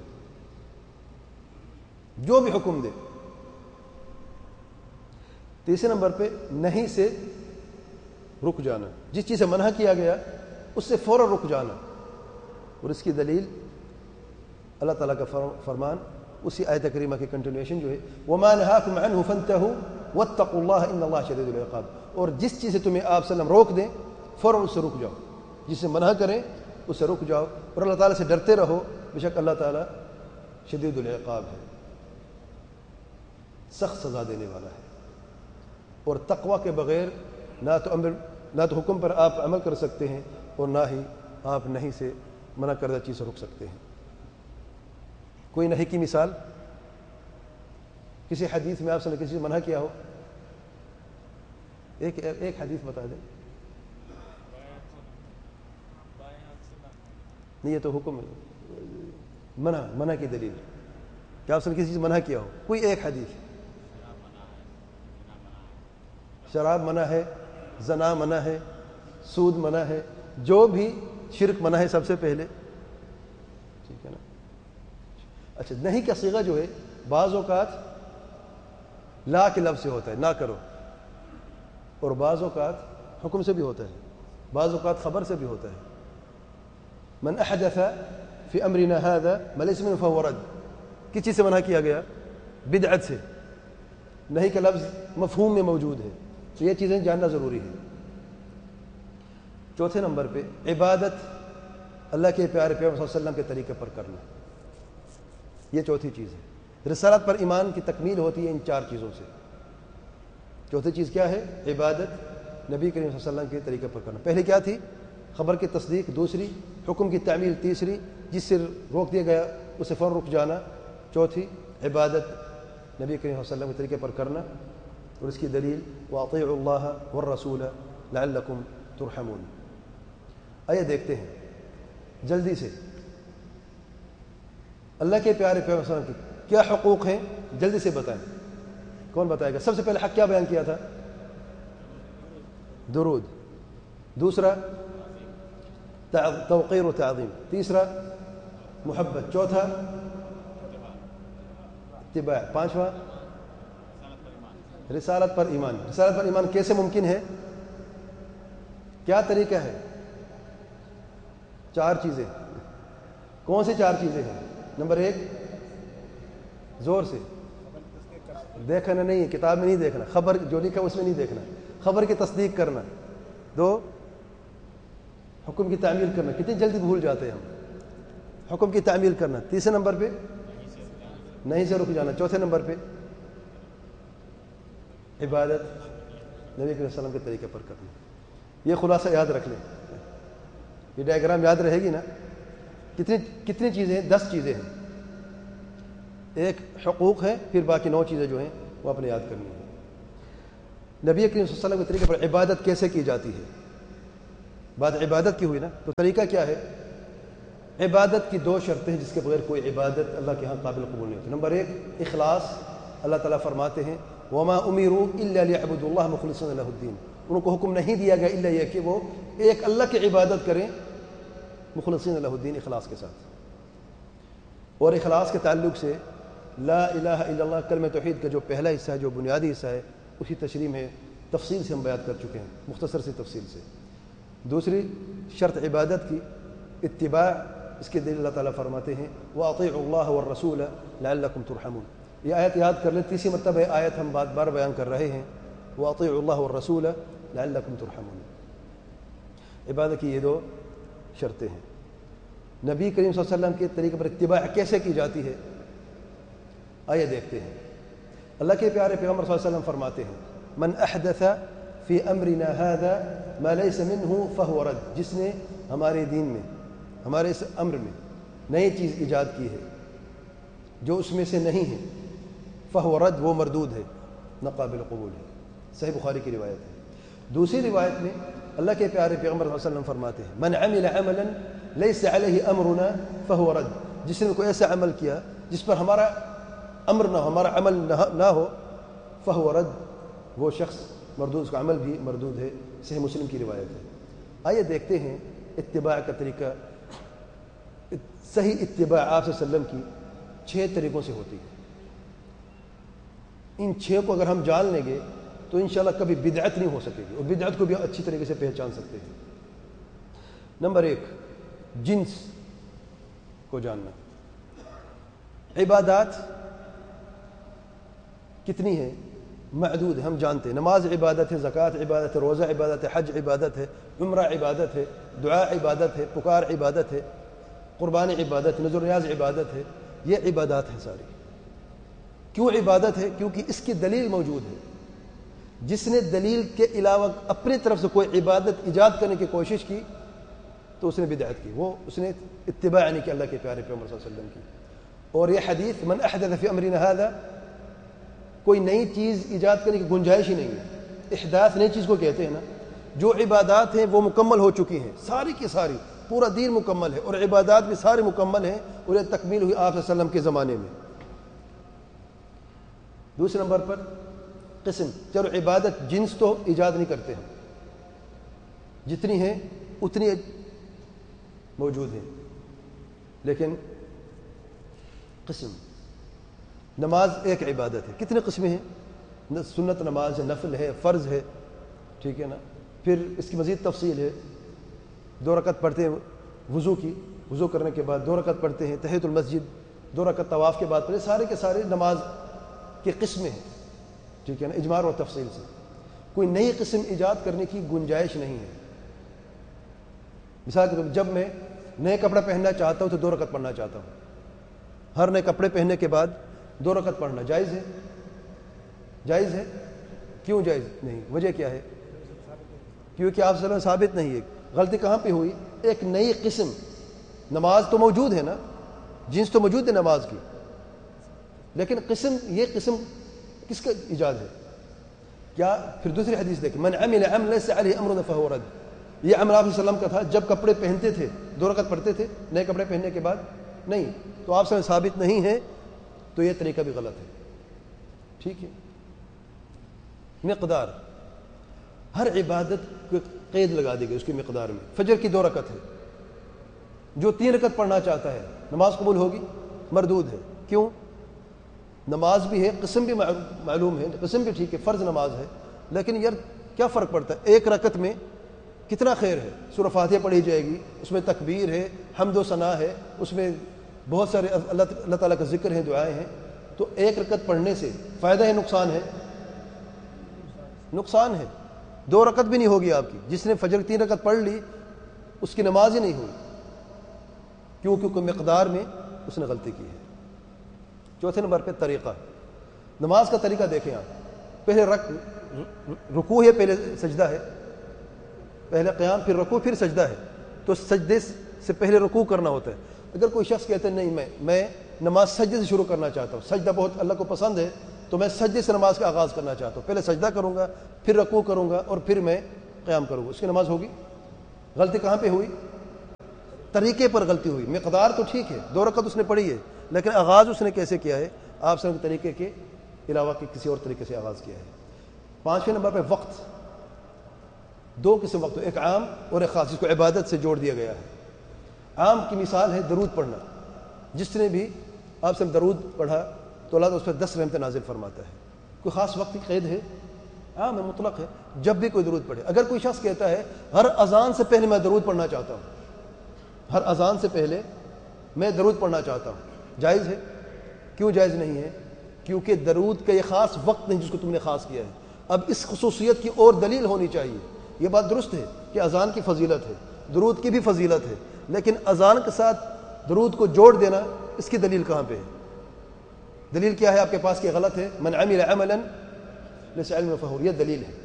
جو بھی حکم دے. تیسرے نمبر پہ نہیں سے رک جانا, جس چیز سے منع کیا گیا اس سے فوراً رک جانا. اور اس کی دلیل اللہ تعالیٰ کا فرمان اسی آیت کریمہ کی کنٹینویشن جو ہے وما نہاکم عنہ فانتہوا واتقوا اللہ ان اللہ شدید العقاب. اور جس چیز سے تمہیں آپ صلی اللہ علیہ وسلم روک دیں فوراً اس سے رک جاؤ, جس سے منع کریں اس سے رک جاؤ, اور اللہ تعالیٰ سے ڈرتے رہو, بے شک اللہ تعالیٰ شدید العقاب ہے, سخت سزا دینے والا ہے. اور تقوی کے بغیر نہ تو امر نہ تو حکم پر آپ عمل کر سکتے ہیں اور نہ ہی آپ نہیں سے منع کردہ چیز سے رک سکتے ہیں. کوئی نہیں کی مثال, کسی حدیث میں آپ سے کسی سے منع کیا ہو, ایک ایک حدیث بتا دیں. نہیں, یہ تو حکم ہے, منع منع کی دلیل کہ آپ سے کسی سے منع کیا ہو. کوئی ایک حدیث. شراب منع ہے, زنا منع ہے, سود منع ہے, جو بھی شرک منع ہے سب سے پہلے, ٹھیک ہے نا. اچھا, نہیں کا صیغہ جو ہے بعض اوقات لا کے لفظ سے ہوتا ہے, نہ کرو, اور بعض اوقات حکم سے بھی ہوتا ہے, بعض اوقات خبر سے بھی ہوتا ہے. من احدث فی امرنا هذا ما ليس منه فهو رد. کس چیز سے منع کیا گیا؟ بدعت سے. نہیں کا لفظ مفہوم میں موجود ہے, تو یہ چیزیں جاننا ضروری ہے. چوتھے نمبر پہ عبادت اللہ کے پیارے پیغمبر صلی اللہ علیہ وسلم کے طریقے پر کرنا, یہ چوتھی چیز ہے. رسالت پر ایمان کی تکمیل ہوتی ہے ان چار چیزوں سے. چوتھی چیز کیا ہے؟ عبادت نبی کریم صلی اللہ علیہ وسلم کے طریقے پر کرنا. پہلے کیا تھی؟ خبر کی تصدیق. دوسری حکم کی تعمیل. تیسری جس سے روک دیا گیا اسے فوراً رک جانا. چوتھی عبادت نبی کریم صلی اللہ علیہ وسلم کے طریقے پر کرنا. اور اس کی دلیل وَأَطِيعُوا اللَّهَ وَالرَّسُولَ لَعَلَّكُمْ تُرْحَمُونَ. آئیے دیکھتے ہیں جلدی سے اللہ کے پیارے پیغمبر صلی اللہ علیہ وسلم کے کیا حقوق ہیں, جلدی سے بتائیں. کون بتائے گا؟ سب سے پہلے حق کیا بیان کیا تھا؟ درود. دوسرا توقیر و تعظیم. تیسرا محبت. چوتھا اتباع. پانچواں رسالت پر ایمان. رسالت پر ایمان کیسے ممکن ہے؟ کیا طریقہ ہے؟ چار چیزیں. کون سی چار چیزیں ہیں؟ نمبر ایک, زور سے دیکھنا نہیں ہے, کتاب میں نہیں دیکھنا, خبر جو لکھا اس میں نہیں دیکھنا, خبر کی تصدیق کرنا. دو حکم کی تعمیل کرنا. کتنی جلدی بھول جاتے ہیں ہم. حکم کی تعمیل کرنا. تیسرے نمبر پہ نہیں سے رک جانا. چوتھے نمبر پہ عبادت نبی صلی اللہ علیہ وسلم کے طریقے پر کرنا. یہ خلاصہ یاد رکھ لیں, یہ ڈائیگرام یاد رہے گی نا. کتنی کتنی چیزیں؟ دس چیزیں ہیں. ایک حقوق ہے, پھر باقی نو چیزیں جو ہیں وہ اپنے یاد کرنی ہیں. نبی کریم صلی اللہ علیہ وسلم کے طریقے پر عبادت کیسے کی جاتی ہے؟ بات عبادت کی ہوئی نا، تو طریقہ کیا ہے؟ عبادت کی دو شرطیں ہیں جس کے بغیر کوئی عبادت اللہ کے ہاں قابل قبول نہیں ہوتی۔ نمبر ایک اخلاص، اللہ تعالیٰ فرماتے ہیں وما امروا الا ليعبدوا الله مخلصين له الدين، ان کو حکم نہیں دیا گیا الا یہ کہ وہ ایک اللہ کی عبادت کریں مخلصین له الدین، اخلاص کے ساتھ۔ اور اخلاص کے تعلق سے لا الہ الا اللہ کلمہ توحید کا جو پہلا حصہ ہے، جو بنیادی حصہ ہے، اسی تشریح میں تفصیل سے ہم بیان کر چکے ہیں، مختصر سی تفصیل سے۔ دوسری شرط عبادت کی اتباع، اس کے دلیل اللہ تعالیٰ فرماتے ہیں وَأَطِيعُوا اللَّهَ وَالرَّسُولَ لَعَلَّكُمْ تُرْحَمُونَ۔ یہ آیت یاد کر لیں، تیسری مرتبہ یہ آیت ہم بار بار بیان کر رہے ہیں، وَأَطِيعُوا اللَّهَ وَالرَّسُولَ لَعَلَّكُمْ تُرْحَمُونَ۔ عبادت کی یہ دو شرطیں ہیں۔ نبی کریم صلی اللہ علیہ وسلم کے طریقے پر اتباع کیسے کی جاتی ہے، آئیے دیکھتے ہیں۔ اللہ کے پیارے پیغمبر صلی اللہ علیہ وسلم فرماتے ہیں من احدث فی امرنا هذا ما ليس منه فهو رد، جس نے ہمارے دین میں، ہمارے اس امر میں نئی چیز ایجاد کی ہے جو اس میں سے نہیں ہے، فهو رد، وہ مردود ہے، ناقابل قبول ہے۔ صحیح بخاری کی روایت ہے۔ دوسری روایت میں اللہ کے پیارے پیغمبر صلی اللہ علیہ وسلم فرماتے ہیں من عمل عملا ليس عليه امرنا فهو رد، جس نے کوئی ایسا عمل کیا جس پر ہمارا امر نہ ہو، ہمارا عمل نہ ہو، فهو رد، وہ شخص مردود، اس کا عمل بھی مردود ہے۔ صحیح مسلم کی روایت ہے۔ آئیے دیکھتے ہیں اتباع کا طریقہ۔ صحیح اتباع آپ صلی اللہ علیہ وسلم کی چھ طریقوں سے ہوتی ہے۔ ان چھ کو اگر ہم جان لیں گے تو انشاءاللہ کبھی بدعت نہیں ہو سکے گی، اور بدعت کو بھی اچھی طریقے سے پہچان سکتے ہیں۔ نمبر ایک، جنس کو جاننا۔ عبادات کتنی ہیں؟ معدود ہے، ہم جانتے ہیں۔ نماز عبادت ہے، زکوٰۃ عبادت ہے، روزہ عبادت ہے، حج عبادت ہے، عمرہ عبادت ہے، دعا عبادت ہے، پکار عبادت ہے، قربانی عبادت، نذر نیاز عبادت ہے۔ یہ عبادات ہیں ساری۔ کیوں عبادت ہے؟ کیونکہ اس کی دلیل موجود ہے۔ جس نے دلیل کے علاوہ اپنی طرف سے کوئی عبادت ایجاد کرنے کی کوشش کی تو اس نے بدعت کی، وہ اس نے اتباع نہیں کی اللہ کے پیارے پیغمبر صلی اللہ علیہ وسلم کی۔ اور یہ حدیث من احدث فی امرنا ھذا، کوئی نئی چیز ایجاد کرنے کی گنجائش ہی نہیں ہے۔ احداث نئی چیز کو کہتے ہیں نا۔ جو عبادات ہیں وہ مکمل ہو چکی ہیں، ساری کی ساری، پورا دین مکمل ہے، اور عبادات بھی سارے مکمل ہیں، اور یہ تکمیل ہوئی آپ صلی اللہ علیہ وسلم کے زمانے میں۔ دوسرے نمبر پر قسم، چلو عبادت جنس تو ایجاد نہیں کرتے ہیں، جتنی ہیں اتنی موجود ہیں، لیکن قسم، نماز ایک عبادت ہے، کتنے قسمیں ہیں؟ سنت نماز ہے، نفل ہے، فرض ہے، ٹھیک ہے نا۔ پھر اس کی مزید تفصیل ہے، دو رکعت پڑھتے ہیں وضو کی، وضو کرنے کے بعد دو رکعت پڑھتے ہیں تحیۃ المسجد، دو رکعت طواف کے بعد پڑھتے، سارے کے سارے نماز کی قسمیں ہیں، ٹھیک ہے نا، اجمال اور تفصیل سے۔ کوئی نئی قسم ایجاد کرنے کی گنجائش نہیں ہے۔ مثال کے طور پر جب میں نئے کپڑا پہننا چاہتا ہوں تو دو رکعت پڑھنا چاہتا ہوں، ہر نئے کپڑے پہننے کے بعد دو رکعت پڑھنا جائز ہے؟ جائز ہے؟ کیوں جائز نہیں؟ وجہ کیا ہے؟ کیونکہ آپ صلی اللہ علیہ وسلم ثابت نہیں ہے۔ غلطی کہاں پہ ہوئی؟ ایک نئی قسم، نماز تو موجود ہے نا، جنس تو موجود ہے نماز کی، لیکن قسم، یہ قسم کس کا ایجاد ہے؟ کیا؟ پھر دوسری حدیث دیکھیں من عمل عملا لیس علیہ امرنا فہو رد، یہ عمل آپ صلی اللہ علیہ وسلم کا تھا جب کپڑے پہنتے تھے، دو رکعت پڑھتے تھے نئے کپڑے پہننے کے بعد، نہیں، تو آپ صلی اللہ علیہ وسلم ثابت نہیں ہے، تو یہ طریقہ بھی غلط ہے، ٹھیک ہے۔ مقدار، ہر عبادت کو قید لگا دی گئی اس کی مقدار میں۔ فجر کی دو رکعت ہے، جو تین رکعت پڑھنا چاہتا ہے نماز قبول ہوگی؟ مردود ہے۔ کیوں؟ نماز بھی ہے، قسم بھی معلوم ہے، قسم بھی ٹھیک ہے، فرض نماز ہے، لیکن یار کیا فرق پڑتا ہے؟ ایک رکعت میں کتنا خیر ہے، سورہ فاتحہ پڑھی جائے گی، اس میں تکبیر ہے، حمد و ثنا ہے، اس میں بہت سارے اللہ اللہ تعالیٰ کا ذکر ہے، دعائیں ہیں، تو ایک رکعت پڑھنے سے فائدہ ہے نقصان ہے؟ نقصان ہے۔ دو رکعت بھی نہیں ہوگی آپ کی، جس نے فجر تین رکعت پڑھ لی اس کی نماز ہی نہیں ہوئی، کیوں؟ کیونکہ مقدار میں اس نے غلطی کی ہے۔ چوتھے نمبر پہ طریقہ، نماز کا طریقہ دیکھیں آپ، پہلے رک رکوع ہے، پہلے سجدہ ہے، پہلے قیام پھر رکوع پھر سجدہ ہے، تو سجدے سے پہلے رکوع کرنا ہوتا ہے۔ اگر کوئی شخص کہتے ہیں نہیں میں میں نماز سجدے سے شروع کرنا چاہتا ہوں، سجدہ بہت اللہ کو پسند ہے، تو میں سجدے سے نماز کا آغاز کرنا چاہتا ہوں، پہلے سجدہ کروں گا، پھر رکوع کروں گا، اور پھر میں قیام کروں گا، اس کی نماز ہوگی؟ غلطی کہاں پہ ہوئی؟ طریقے پر غلطی ہوئی. مقدار تو ٹھیک ہے، دو رکعت اس نے پڑھی ہے، لیکن آغاز اس نے کیسے کیا ہے؟ آپ صلی اللہ علیہ وسلم کے طریقے کے علاوہ کے کسی اور طریقے سے آغاز کیا ہے. پانچویں نمبر پہ وقت. دو قسم وقت، ایک عام اور ایک خاص، جس کو عبادت سے جوڑ دیا گیا ہے. عام کی مثال ہے درود پڑھنا. جس نے بھی آپ سے درود پڑھا تو اللہ تعالیٰ اس پر دس رحمتیں نازل فرماتا ہے. کوئی خاص وقت کی قید ہے؟ عام ہے، مطلق ہے، جب بھی کوئی درود پڑھے. اگر کوئی شخص کہتا ہے ہر اذان سے پہلے میں درود پڑھنا چاہتا ہوں، ہر اذان سے پہلے میں درود پڑھنا چاہتا ہوں، جائز ہے؟ کیوں جائز نہیں ہے؟ کیونکہ درود کا یہ خاص وقت نہیں جس کو تم نے خاص کیا ہے. اب اس خصوصیت کی اور دلیل ہونی چاہیے. یہ بات درست ہے کہ اذان کی فضیلت ہے، درود کی بھی فضیلت ہے، لیکن اذان کے ساتھ درود کو جوڑ دینا، اس کی دلیل کہاں پہ ہے؟ دلیل کیا ہے آپ کے پاس کہ غلط ہے؟ من عمل عملا لیس علم فہو، یہ دلیل ہے.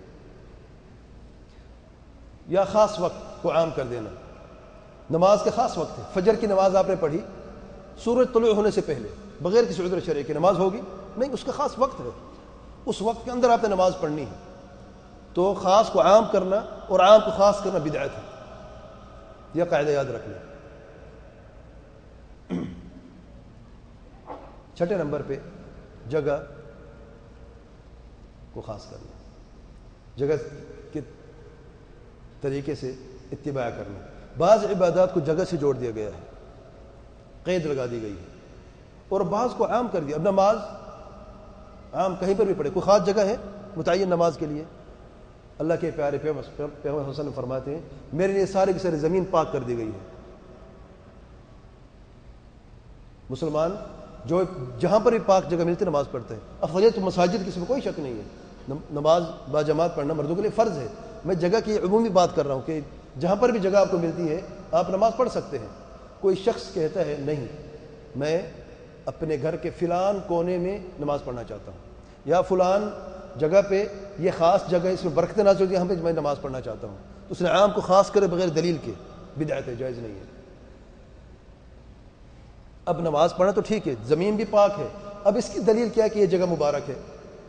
یا خاص وقت کو عام کر دینا. نماز کا خاص وقت ہے، فجر کی نماز آپ نے پڑھی سورج طلوع ہونے سے پہلے، بغیر کسی عذر شرعی کی نماز ہوگی؟ نہیں، اس کا خاص وقت ہے، اس وقت کے اندر آپ نے نماز پڑھنی ہے. تو خاص کو عام کرنا اور عام کو خاص کرنا بدعت ہے. یہ قاعدہ یاد رکھ لیں. چھٹے نمبر پہ جگہ کو خاص کرنا، جگہ کے طریقے سے اتباع کرنا. بعض عبادات کو جگہ سے جوڑ دیا گیا ہے، قید لگا دی گئی ہے، اور بعض کو عام کر دیا. اب نماز عام کہیں پر بھی پڑھے، کوئی خاص جگہ ہے متعین نماز کے لیے؟ اللہ کے پیارے پیغمبر حسن فرماتے ہیں میرے لیے سارے کی ساری زمین پاک کر دی گئی ہے. مسلمان جو جہاں پر بھی پاک جگہ ملتی نماز پڑھتے ہیں. افضلیت مساجد کی اس میں کوئی شک نہیں ہے، نماز با جماعت پڑھنا مردوں کے لیے فرض ہے. میں جگہ کی عمومی بات کر رہا ہوں کہ جہاں پر بھی جگہ آپ کو ملتی ہے آپ نماز پڑھ سکتے ہیں. کوئی شخص کہتا ہے نہیں میں اپنے گھر کے فلان کونے میں نماز پڑھنا چاہتا ہوں، یا فلان جگہ پہ یہ خاص جگہ اس میں برکتیں نازل ہوتی ہیں، یہاں پہ میں نماز پڑھنا چاہتا ہوں، تو اس نے عام کو خاص کرے بغیر دلیل کے، بدعت ہے، جائز نہیں ہے. اب نماز پڑھنا تو ٹھیک ہے، زمین بھی پاک ہے، اب اس کی دلیل کیا ہے کہ یہ جگہ مبارک ہے؟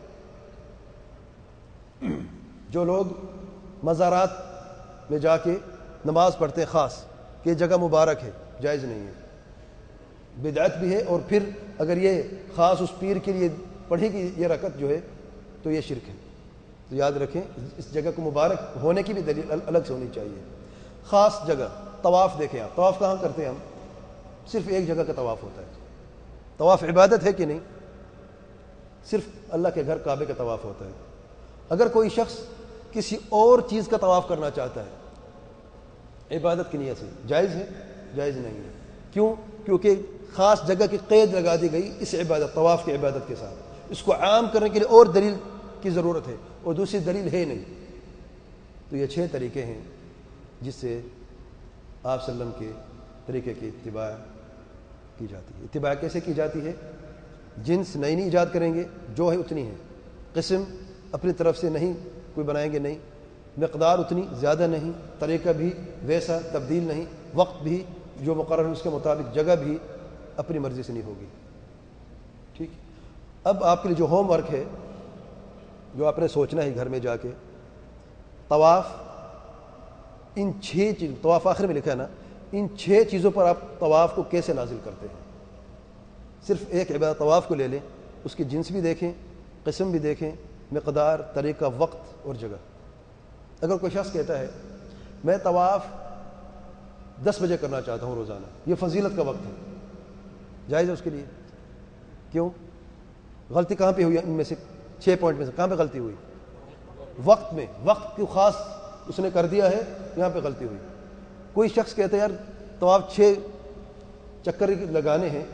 جو لوگ مزارات میں جا کے نماز پڑھتے ہیں خاص کہ یہ جگہ مبارک ہے، جائز نہیں ہے، بدعت بھی ہے. اور پھر اگر یہ خاص اس پیر کے لیے پڑھی گئی یہ رکعت جو ہے تو یہ شرک ہے. تو یاد رکھیں اس جگہ کو مبارک ہونے کی بھی دلیل الگ سے ہونی چاہیے. خاص جگہ طواف دیکھیں آپ، طواف کہاں کرتے ہیں ہم؟ صرف ایک جگہ کا طواف ہوتا ہے. طواف عبادت ہے کہ نہیں؟ صرف اللہ کے گھر کعبے کا طواف ہوتا ہے. اگر کوئی شخص کسی اور چیز کا طواف کرنا چاہتا ہے عبادت کی نیت سے، جائز ہے؟ جائز نہیں ہے. کیوں؟ کیونکہ خاص جگہ کی قید لگا دی گئی اس عبادت، طواف کی عبادت کے ساتھ. اس کو عام کرنے کے لیے اور دلیل کی ضرورت ہے، اور دوسری دلیل ہے نہیں. تو یہ چھ طریقے ہیں جس سے آپ صلی اللہ علیہ وسلم کے طریقے کی اتباع کی جاتی ہے. اتباع کیسے کی جاتی ہے؟ جنس نئی نہیں ایجاد کریں گے، جو ہے اتنی ہے. قسم اپنی طرف سے نہیں کوئی بنائیں گے، نہیں. مقدار اتنی زیادہ نہیں، طریقہ بھی ویسا تبدیل نہیں، وقت بھی جو مقرر ہے اس کے مطابق، جگہ بھی اپنی مرضی سے نہیں ہوگی. ٹھیک. اب آپ کے لیے جو ہوم ورک ہے، جو آپ نے سوچنا ہے گھر میں جا کے، طواف ان چھ چیز، طواف آخر میں لکھا ہے نا، ان چھ چیزوں پر آپ طواف کو کیسے نازل کرتے ہیں. صرف ایک عبادت طواف کو لے لیں، اس کی جنس بھی دیکھیں، قسم بھی دیکھیں، مقدار، طریقہ، وقت اور جگہ. اگر کوئی شخص کہتا ہے میں طواف دس بجے کرنا چاہتا ہوں روزانہ، یہ فضیلت کا وقت ہے، جائز ہے اس کے لیے؟ کیوں؟ غلطی کہاں پہ ہوئی ان میں سے چھ پوائنٹ میں سے کہاں پہ غلطی ہوئی؟ وقت میں. وقت کو خاص اس نے کر دیا ہے، یہاں پہ غلطی ہوئی. کوئی شخص کہتا ہے یار طواف چھ چکر لگانے ہیں،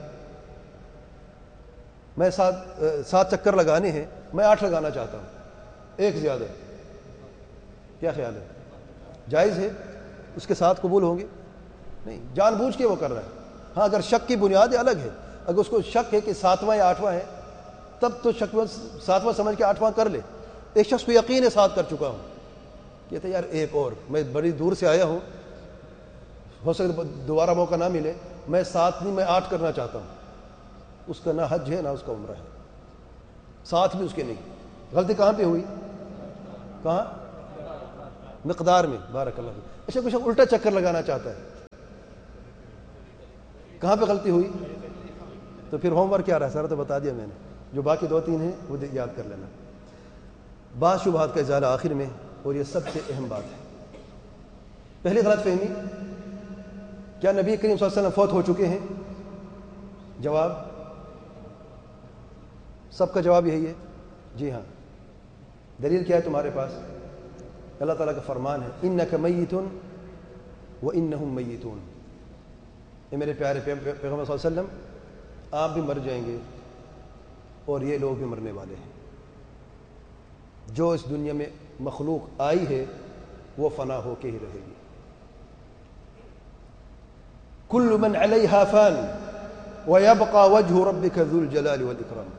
میں سات سات چکر لگانے ہیں، میں آٹھ لگانا چاہتا ہوں، ایک زیادہ. کیا خیال ہے؟ جائز ہے؟ اس کے ساتھ قبول ہوں گے؟ نہیں، جان بوجھ کے وہ کر رہا ہے. ہاں اگر شک کی بنیاد الگ ہے، اگر اس کو شک ہے کہ ساتواں یا آٹھواں ہے تب تو شک ساتواں سمجھ کے آٹھواں کر لے. ایک شخص کو یقین ہے ساتھ کر چکا ہوں، کہتے ہیں یار ایک اور، میں بڑی دور سے آیا ہوں، ہو سکتا دوبارہ موقع نہ ملے، میں سات نہیں میں آٹھ کرنا چاہتا ہوں. اس کا نہ حج ہے نہ اس کا عمرہ ہے، ساتھ بھی اس کے نہیں. غلطی کہاں پہ ہوئی؟ کہاں؟ مقدار میں. بارک اللہ فیک. اچھا کچھ الٹا چکر لگانا چاہتا ہے, کہاں پہ غلطی ہوئی؟ تو پھر ہوم ورک کیا رہا سارا تو بتا دیا میں نے, جو باقی دو تین ہیں وہ یاد کر لینا. بعض شبہات کا ازالہ آخر میں, اور یہ سب سے اہم بات ہے. پہلی غلط فہمی, کیا نبی کریم صلی اللہ علیہ وسلم فوت ہو چکے ہیں؟ جواب, سب کا جواب یہی ہے جی ہاں. دلیل کیا ہے تمہارے پاس؟ اللہ تعالیٰ کا فرمان ہے انک میت وانہم میتون. اے میرے پیارے پیغمبر صلی اللہ علیہ وسلم, آپ بھی مر جائیں گے اور یہ لوگ بھی مرنے والے ہیں. جو اس دنیا میں مخلوق آئی ہے وہ فنا ہو کے ہی رہے گی. کل من علیہا فان ویبقى وجہ ربک ذو الجلال والاکرام.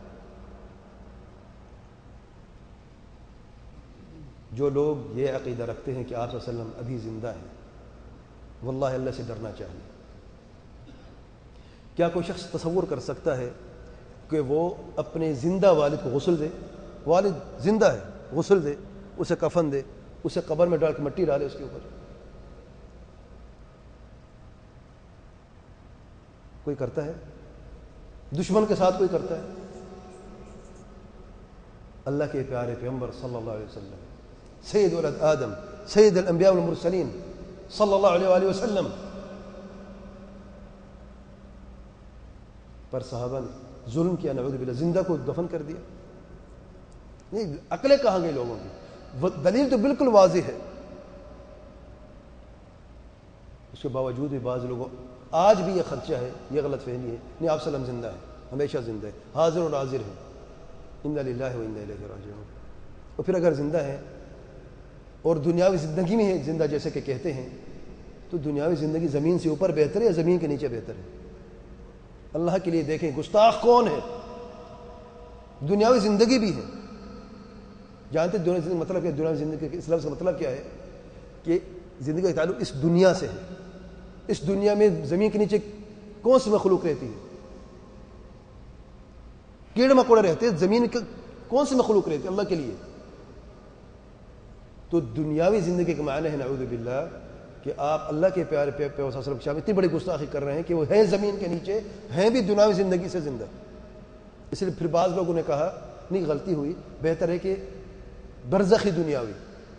جو لوگ یہ عقیدہ رکھتے ہیں کہ آپ صلی اللہ علیہ وسلم ابھی زندہ ہیں, واللہ اللہ سے ڈرنا چاہیے. کیا کوئی شخص تصور کر سکتا ہے کہ وہ اپنے زندہ والد کو غسل دے؟ والد زندہ ہے, غسل دے, اسے کفن دے, اسے قبر میں ڈال کے مٹی ڈالے اس کے اوپر. کوئی کرتا ہے؟ دشمن کے ساتھ کوئی کرتا ہے؟ اللہ کے پیارے پیغمبر صلی اللہ علیہ وسلم, سید ولد آدم, سید الانبیاء والمرسلین صلی اللہ علیہ وآلہ وسلم پر صحابہ نے ظلم کیا, نعوذ باللہ, زندہ کو دفن کر دیا. نہیں, عقلیں کہاں گئی لوگوں کی؟ دلیل تو بالکل واضح ہے. اس کے باوجود بھی بعض لوگوں آج بھی یہ خدشہ ہے, یہ غلط فہمی ہے, نہیں آپ صلی اللہ علیہ وسلم زندہ ہے, ہمیشہ زندہ ہے, حاضر اور حاضر ہے. انا للہ و انا الیہ راجعون. اور پھر اگر زندہ ہے اور دنیاوی زندگی میں ہے زندہ جیسے کہ کہتے ہیں, تو دنیاوی زندگی زمین سے اوپر بہتر ہے یا زمین کے نیچے بہتر ہے؟ اللہ کے لیے دیکھیں گستاخ کون ہے. دنیاوی زندگی بھی ہے, جانتے دنیاوی زندگی مطلب کیا؟ دنیاوی زندگی کے اس لفظ کا مطلب کیا ہے کہ زندگی کا تعلق اس دنیا سے ہے. اس دنیا میں زمین کے نیچے کون سی مخلوق رہتی ہے؟ کیڑے مکوڑے رہتے ہیں. زمین کے کون سی مخلوق رہتی ہے اللہ کے لیے؟ تو دنیاوی زندگی کے معنی ہے نعوذ باللہ کہ آپ اللہ کے پیارے پیغمبر صلی اللہ علیہ وسلم کے سامنے اتنی بڑی گستاخی کر رہے ہیں کہ وہ ہیں زمین کے نیچے, ہیں بھی دنیاوی زندگی سے زندہ. اس لیے پھر بعض لوگوں نے کہا نہیں, غلطی ہوئی, بہتر ہے کہ برزخی دنیاوی.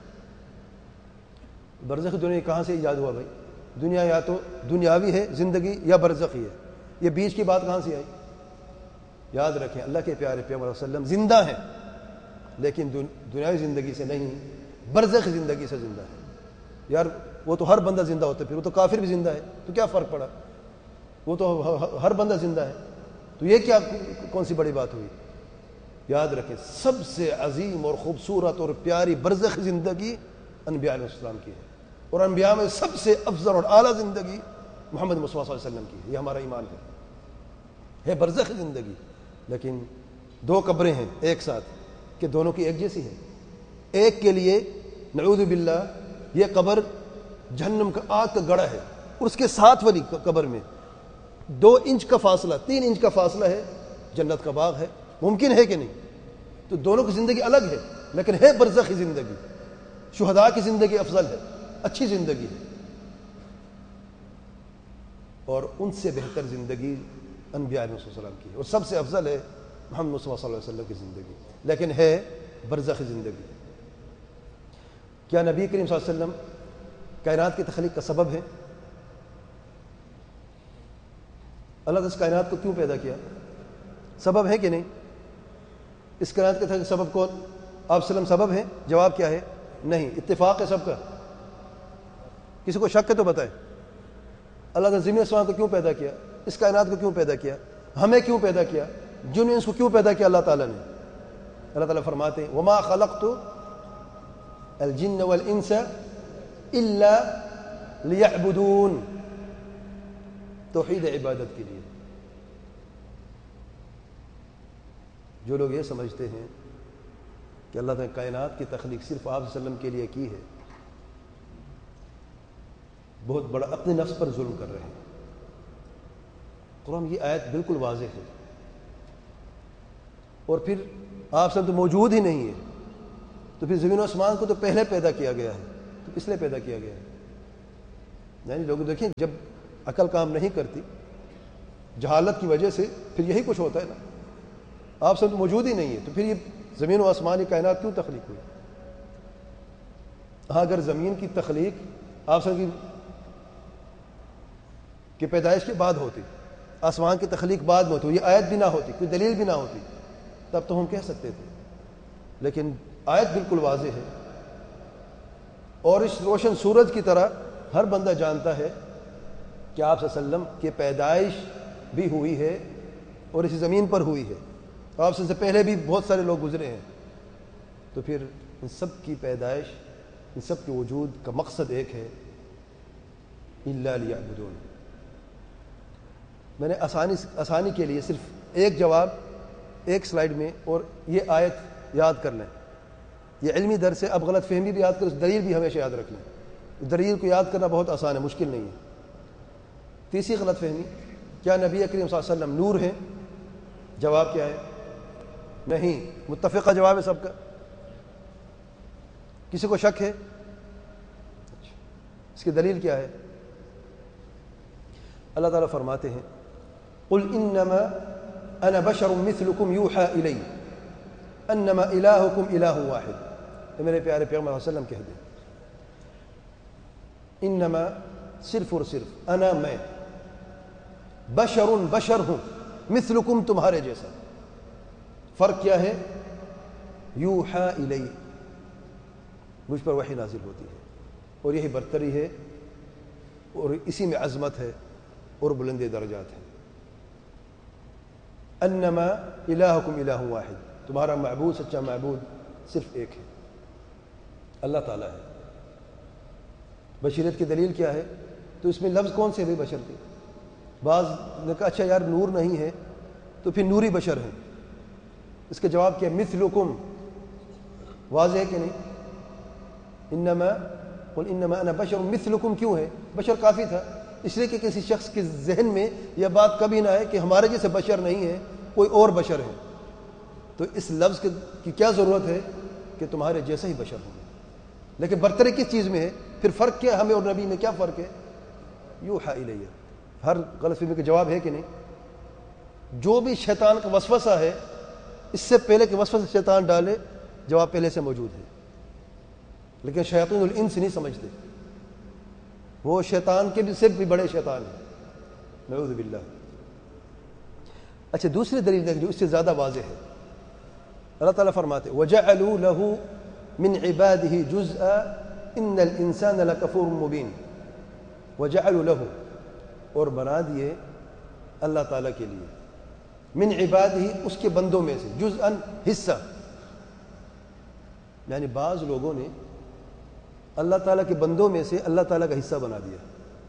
برزخی دنیا کہاں سے ایجاد ہوا بھائی؟ دنیا یا تو دنیاوی ہے زندگی یا برزخی ہے. یہ بیچ کی بات کہاں سے آئی؟ یاد رکھیں اللہ کے پیارے پیغمبر صلی اللہ علیہ وسلم زندہ ہیں, لیکن دنیاوی زندگی سے نہیں, برزخی زندگی سے زندہ ہے. یار وہ تو ہر بندہ زندہ ہوتا ہے, پھر وہ تو کافر بھی زندہ ہے, تو کیا فرق پڑا؟ وہ تو ہر بندہ زندہ ہے, تو یہ کیا کون سی بڑی بات ہوئی؟ یاد رکھیں سب سے عظیم اور خوبصورت اور پیاری برزخی زندگی انبیاء علیہ السلام کی ہے, اور انبیاء میں سب سے افضل اور اعلیٰ زندگی محمد مصطفیٰ صلی اللہ علیہ وسلم کی ہے. یہ ہمارا ایمان ہے, ہے برزخی زندگی. لیکن دو قبریں ہیں ایک ساتھ کہ دونوں کی ایک جیسی ہے. ایک کے لیے نعوذ باللہ یہ قبر جہنم کا آگ کا گڑھا ہے, اور اس کے ساتھ والی قبر میں دو انچ کا فاصلہ, تین انچ کا فاصلہ ہے, جنت کا باغ ہے. ممکن ہے کہ نہیں؟ تو دونوں کی زندگی الگ ہے, لیکن ہے برزخی زندگی. شہداء کی زندگی افضل ہے, اچھی زندگی ہے, اور ان سے بہتر زندگی انبیاء علیہ السلام کی ہے, اور سب سے افضل ہے محمد مصطفیٰ صلی اللہ علیہ وسلم کی زندگی, لیکن ہے برزخی زندگی. کیا نبی کریم صلی اللہ علیہ وسلم کائنات کی تخلیق کا سبب ہے؟ اللہ نے اس کائنات کو کیوں پیدا کیا؟ سبب ہے کہ نہیں؟ اس کائنات کے تخلیق سبب کون؟ آپ صلی اللہ علیہ وسلم سبب ہیں؟ جواب کیا ہے؟ نہیں. اتفاق ہے سب کا؟ کسی کو شک ہے تو بتائے. اللہ نے زمین آسمان کو کیوں پیدا کیا؟ اس کائنات کو کیوں پیدا کیا؟ ہمیں کیوں پیدا کیا؟ جن انس کو کیوں پیدا کیا اللہ تعالیٰ نے؟ اللہ تعالیٰ فرماتے ہیں وما خلقت الجن والانس الا لیعبدون, توحید عبادت کے لیے. جو لوگ یہ سمجھتے ہیں کہ اللہ تعالیٰ نے کائنات کی تخلیق صرف آپ صلی اللہ علیہ وسلم کے لیے کی ہے, بہت بڑا اپنے نفس پر ظلم کر رہے ہیں. قرآن کی آیت بالکل واضح ہے, اور پھر آپ سب تو موجود ہی نہیں ہے, تو پھر زمین و آسمان کو تو پہلے پیدا کیا گیا ہے. تو اس لیے پیدا کیا گیا ہے. یعنی لوگ دیکھیں جب عقل کام نہیں کرتی جہالت کی وجہ سے پھر یہی کچھ ہوتا ہے نا. آپ سب موجود ہی نہیں ہے تو پھر یہ زمین و آسمان کی کائنات کیوں تخلیق ہوئی؟ ہاں اگر زمین کی تخلیق آپ سب کی کہ پیدائش کے بعد ہوتی, آسمان کی تخلیق بعد میں ہوتی, یہ آیت بھی نہ ہوتی, کوئی دلیل بھی نہ ہوتی, تب تو ہم کہہ سکتے تھے. لیکن آیت بالکل واضح ہے اور اس روشن سورج کی طرح ہر بندہ جانتا ہے کہ آپ صلی اللہ علیہ وسلم کی پیدائش بھی ہوئی ہے اور اسی زمین پر ہوئی ہے. آپ سے پہلے بھی بہت سارے لوگ گزرے ہیں. تو پھر ان سب کی پیدائش, ان سب کے وجود کا مقصد ایک ہے, الا لیعبدون. میں نے آسانی آسانی کے لیے صرف ایک جواب ایک سلائیڈ میں اور یہ آیت یاد کر لیں. یہ علمی درس ہے, اب غلط فہمی بھی یاد کریں, اس دلیل بھی ہمیشہ یاد رکھ لیں. دلیل کو یاد کرنا بہت آسان ہے, مشکل نہیں ہے. تیسری غلط فہمی, کیا نبی اکریم صلی اللہ علیہ وسلم نور ہیں؟ جواب کیا ہے؟ نہیں. متفقہ جواب ہے سب کا. کسی کو شک ہے؟ اس کی دلیل کیا ہے؟ اللہ تعالیٰ فرماتے ہیں قل انما انا بشر مثلکم یوحى الی انما الہکم الہ واحد. اے میرے پیارے پیغمبر صلی اللہ علیہ وسلم کہہ دیں انما صرف اور صرف انا میں بشر بشر ہوں مثلکم تمہارے جیسا. فرق کیا ہے؟ یوحى الی, مجھ پر وحی نازل ہوتی ہے اور یہی برتری ہے اور اسی میں عظمت ہے اور بلند درجات ہیں. انما الہکم الہ واحد, تمہارا معبود سچا معبود صرف ایک ہے, اللہ تعالیٰ ہے. بشریت کی دلیل کیا ہے؟ تو اس میں لفظ کون سے بھی بشر کے؟ بعض نے کہا اچھا یار نور نہیں ہے تو پھر نوری بشر ہیں. اس کا جواب کیا؟ مثلکم. واضح ہے کہ نہیں؟ انما قل انما انا بشر مثلکم کیوں ہے؟ بشر کافی تھا, اس لیے کہ کسی شخص کے ذہن میں یہ بات کبھی نہ آئے کہ ہمارے جیسے بشر نہیں ہے, کوئی اور بشر ہے. تو اس لفظ کی کیا ضرورت ہے کہ تمہارے جیسا ہی بشر ہوں. لیکن برتری کس چیز میں ہے؟ پھر فرق کیا ہمیں اور نبی میں کیا فرق ہے؟ یوحى الیہ. ہر غلط فہمی کا جواب ہے کہ نہیں؟ جو بھی شیطان کا وسوسہ ہے اس سے پہلے کہ وسوسہ شیطان ڈالے جواب پہلے سے موجود ہے. لیکن شیاطین الانس نہیں سمجھتے, وہ شیطان کے بھی سے بھی بڑے شیطان ہیں, نعوذ باللہ. اچھا دوسری دلیل دیکھ جو اس سے زیادہ واضح ہے. اللہ تعالیٰ فرماتے وَجَعَلُوا لَهُ مِنْ عِبَادِهِ جُزْءًا إِنَّ الْإِنسَانَ لَكَفُورٌ مُبِينٌ. وَجَعَلُوا لَهُ, اور بنا دیے اللہ تعالیٰ کے لیے, من عبادہ, اس کے بندوں میں سے, جزءاً حصہ. یعنی بعض لوگوں نے اللہ تعالیٰ کے بندوں میں سے اللہ تعالیٰ کا حصہ بنا دیا.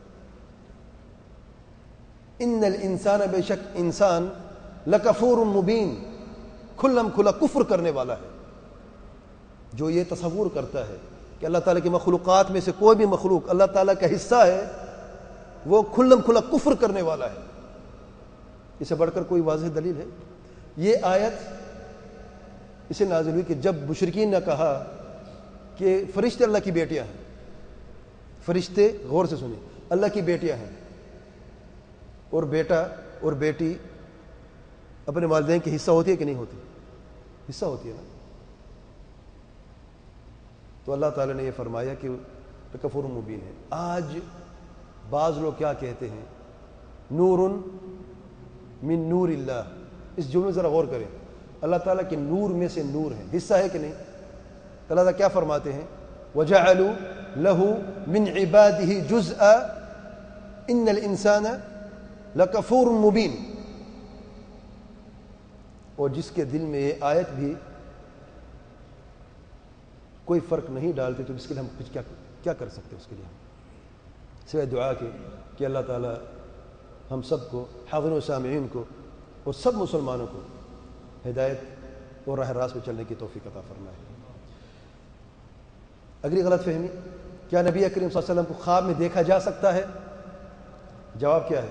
ان الانسان, بے شک انسان, لکفور مبین, کھلم کھلا کفر کرنے والا ہے. جو یہ تصور کرتا ہے کہ اللہ تعالیٰ کی مخلوقات میں سے کوئی بھی مخلوق اللہ تعالیٰ کا حصہ ہے, وہ کھلم کھلا کفر کرنے والا ہے. اسے بڑھ کر کوئی واضح دلیل ہے؟ یہ آیت اسے نازل ہوئی کہ جب مشرکین نے کہا کہ فرشتے اللہ کی بیٹیاں ہیں. فرشتے, غور سے سنیں, اللہ کی بیٹیاں ہیں, اور بیٹا اور بیٹی اپنے والدین کی حصہ ہوتی ہے کہ نہیں ہوتی؟ حصہ ہوتی ہے نا. تو اللہ تعالیٰ نے یہ فرمایا کہ کفر مبین ہے. آج بعض لوگ کیا کہتے ہیں؟ نور من نور اللہ. اس جملے میں ذرا غور کریں. اللہ تعالیٰ کے نور میں سے نور ہے, حصہ ہے کہ نہیں؟ اللہ تعالیٰ کیا فرماتے ہیں؟ وَجَعَلُوا لَهُ مِنْ عِبَادِهِ جُزْءًا إِنَّ الْإِنسَانَ لَكَفُورٌ مُبِينٌ. اور جس کے دل میں یہ آیت بھی کوئی فرق نہیں ڈالتی تو اس کے لیے ہم کچھ کیا کیا کر سکتے ہیں؟ اس کے لیے ہم سوائے دعا کے کہ اللہ تعالیٰ ہم سب کو, حاضرین و سامعین کو, اور سب مسلمانوں کو ہدایت اور راہ راست پہ چلنے کی توفیق عطا فرمائے. اگلی غلط فہمی, کیا نبی اکریم صلی اللہ علیہ وسلم کو خواب میں دیکھا جا سکتا ہے؟ جواب کیا ہے؟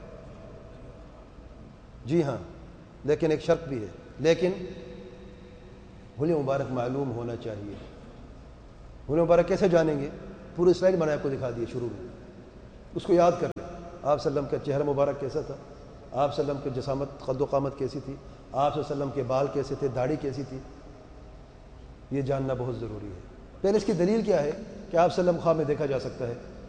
جی ہاں, لیکن ایک شرط بھی ہے. لیکن حلیہ مبارک معلوم ہونا چاہیے. حلیہ مبارک کیسے جانیں گے؟ پورے سلائڈ میں نے آپ کو دکھا دیے شروع میں، اس کو یاد کر لیں۔ آپ صلی اللہ علیہ وسلم کا چہرہ مبارک کیسا تھا، آپ صلی اللہ علیہ وسلم کی جسامت قد و قامت کیسی تھی، آپ صلی اللہ علیہ وسلم کے بال کیسے تھے، داڑھی کیسی تھی، یہ جاننا بہت ضروری ہے۔ پہلے اس کی دلیل کیا ہے کہ آپ صلی اللہ علیہ وسلم خواب میں دیکھا جا سکتا ہے؟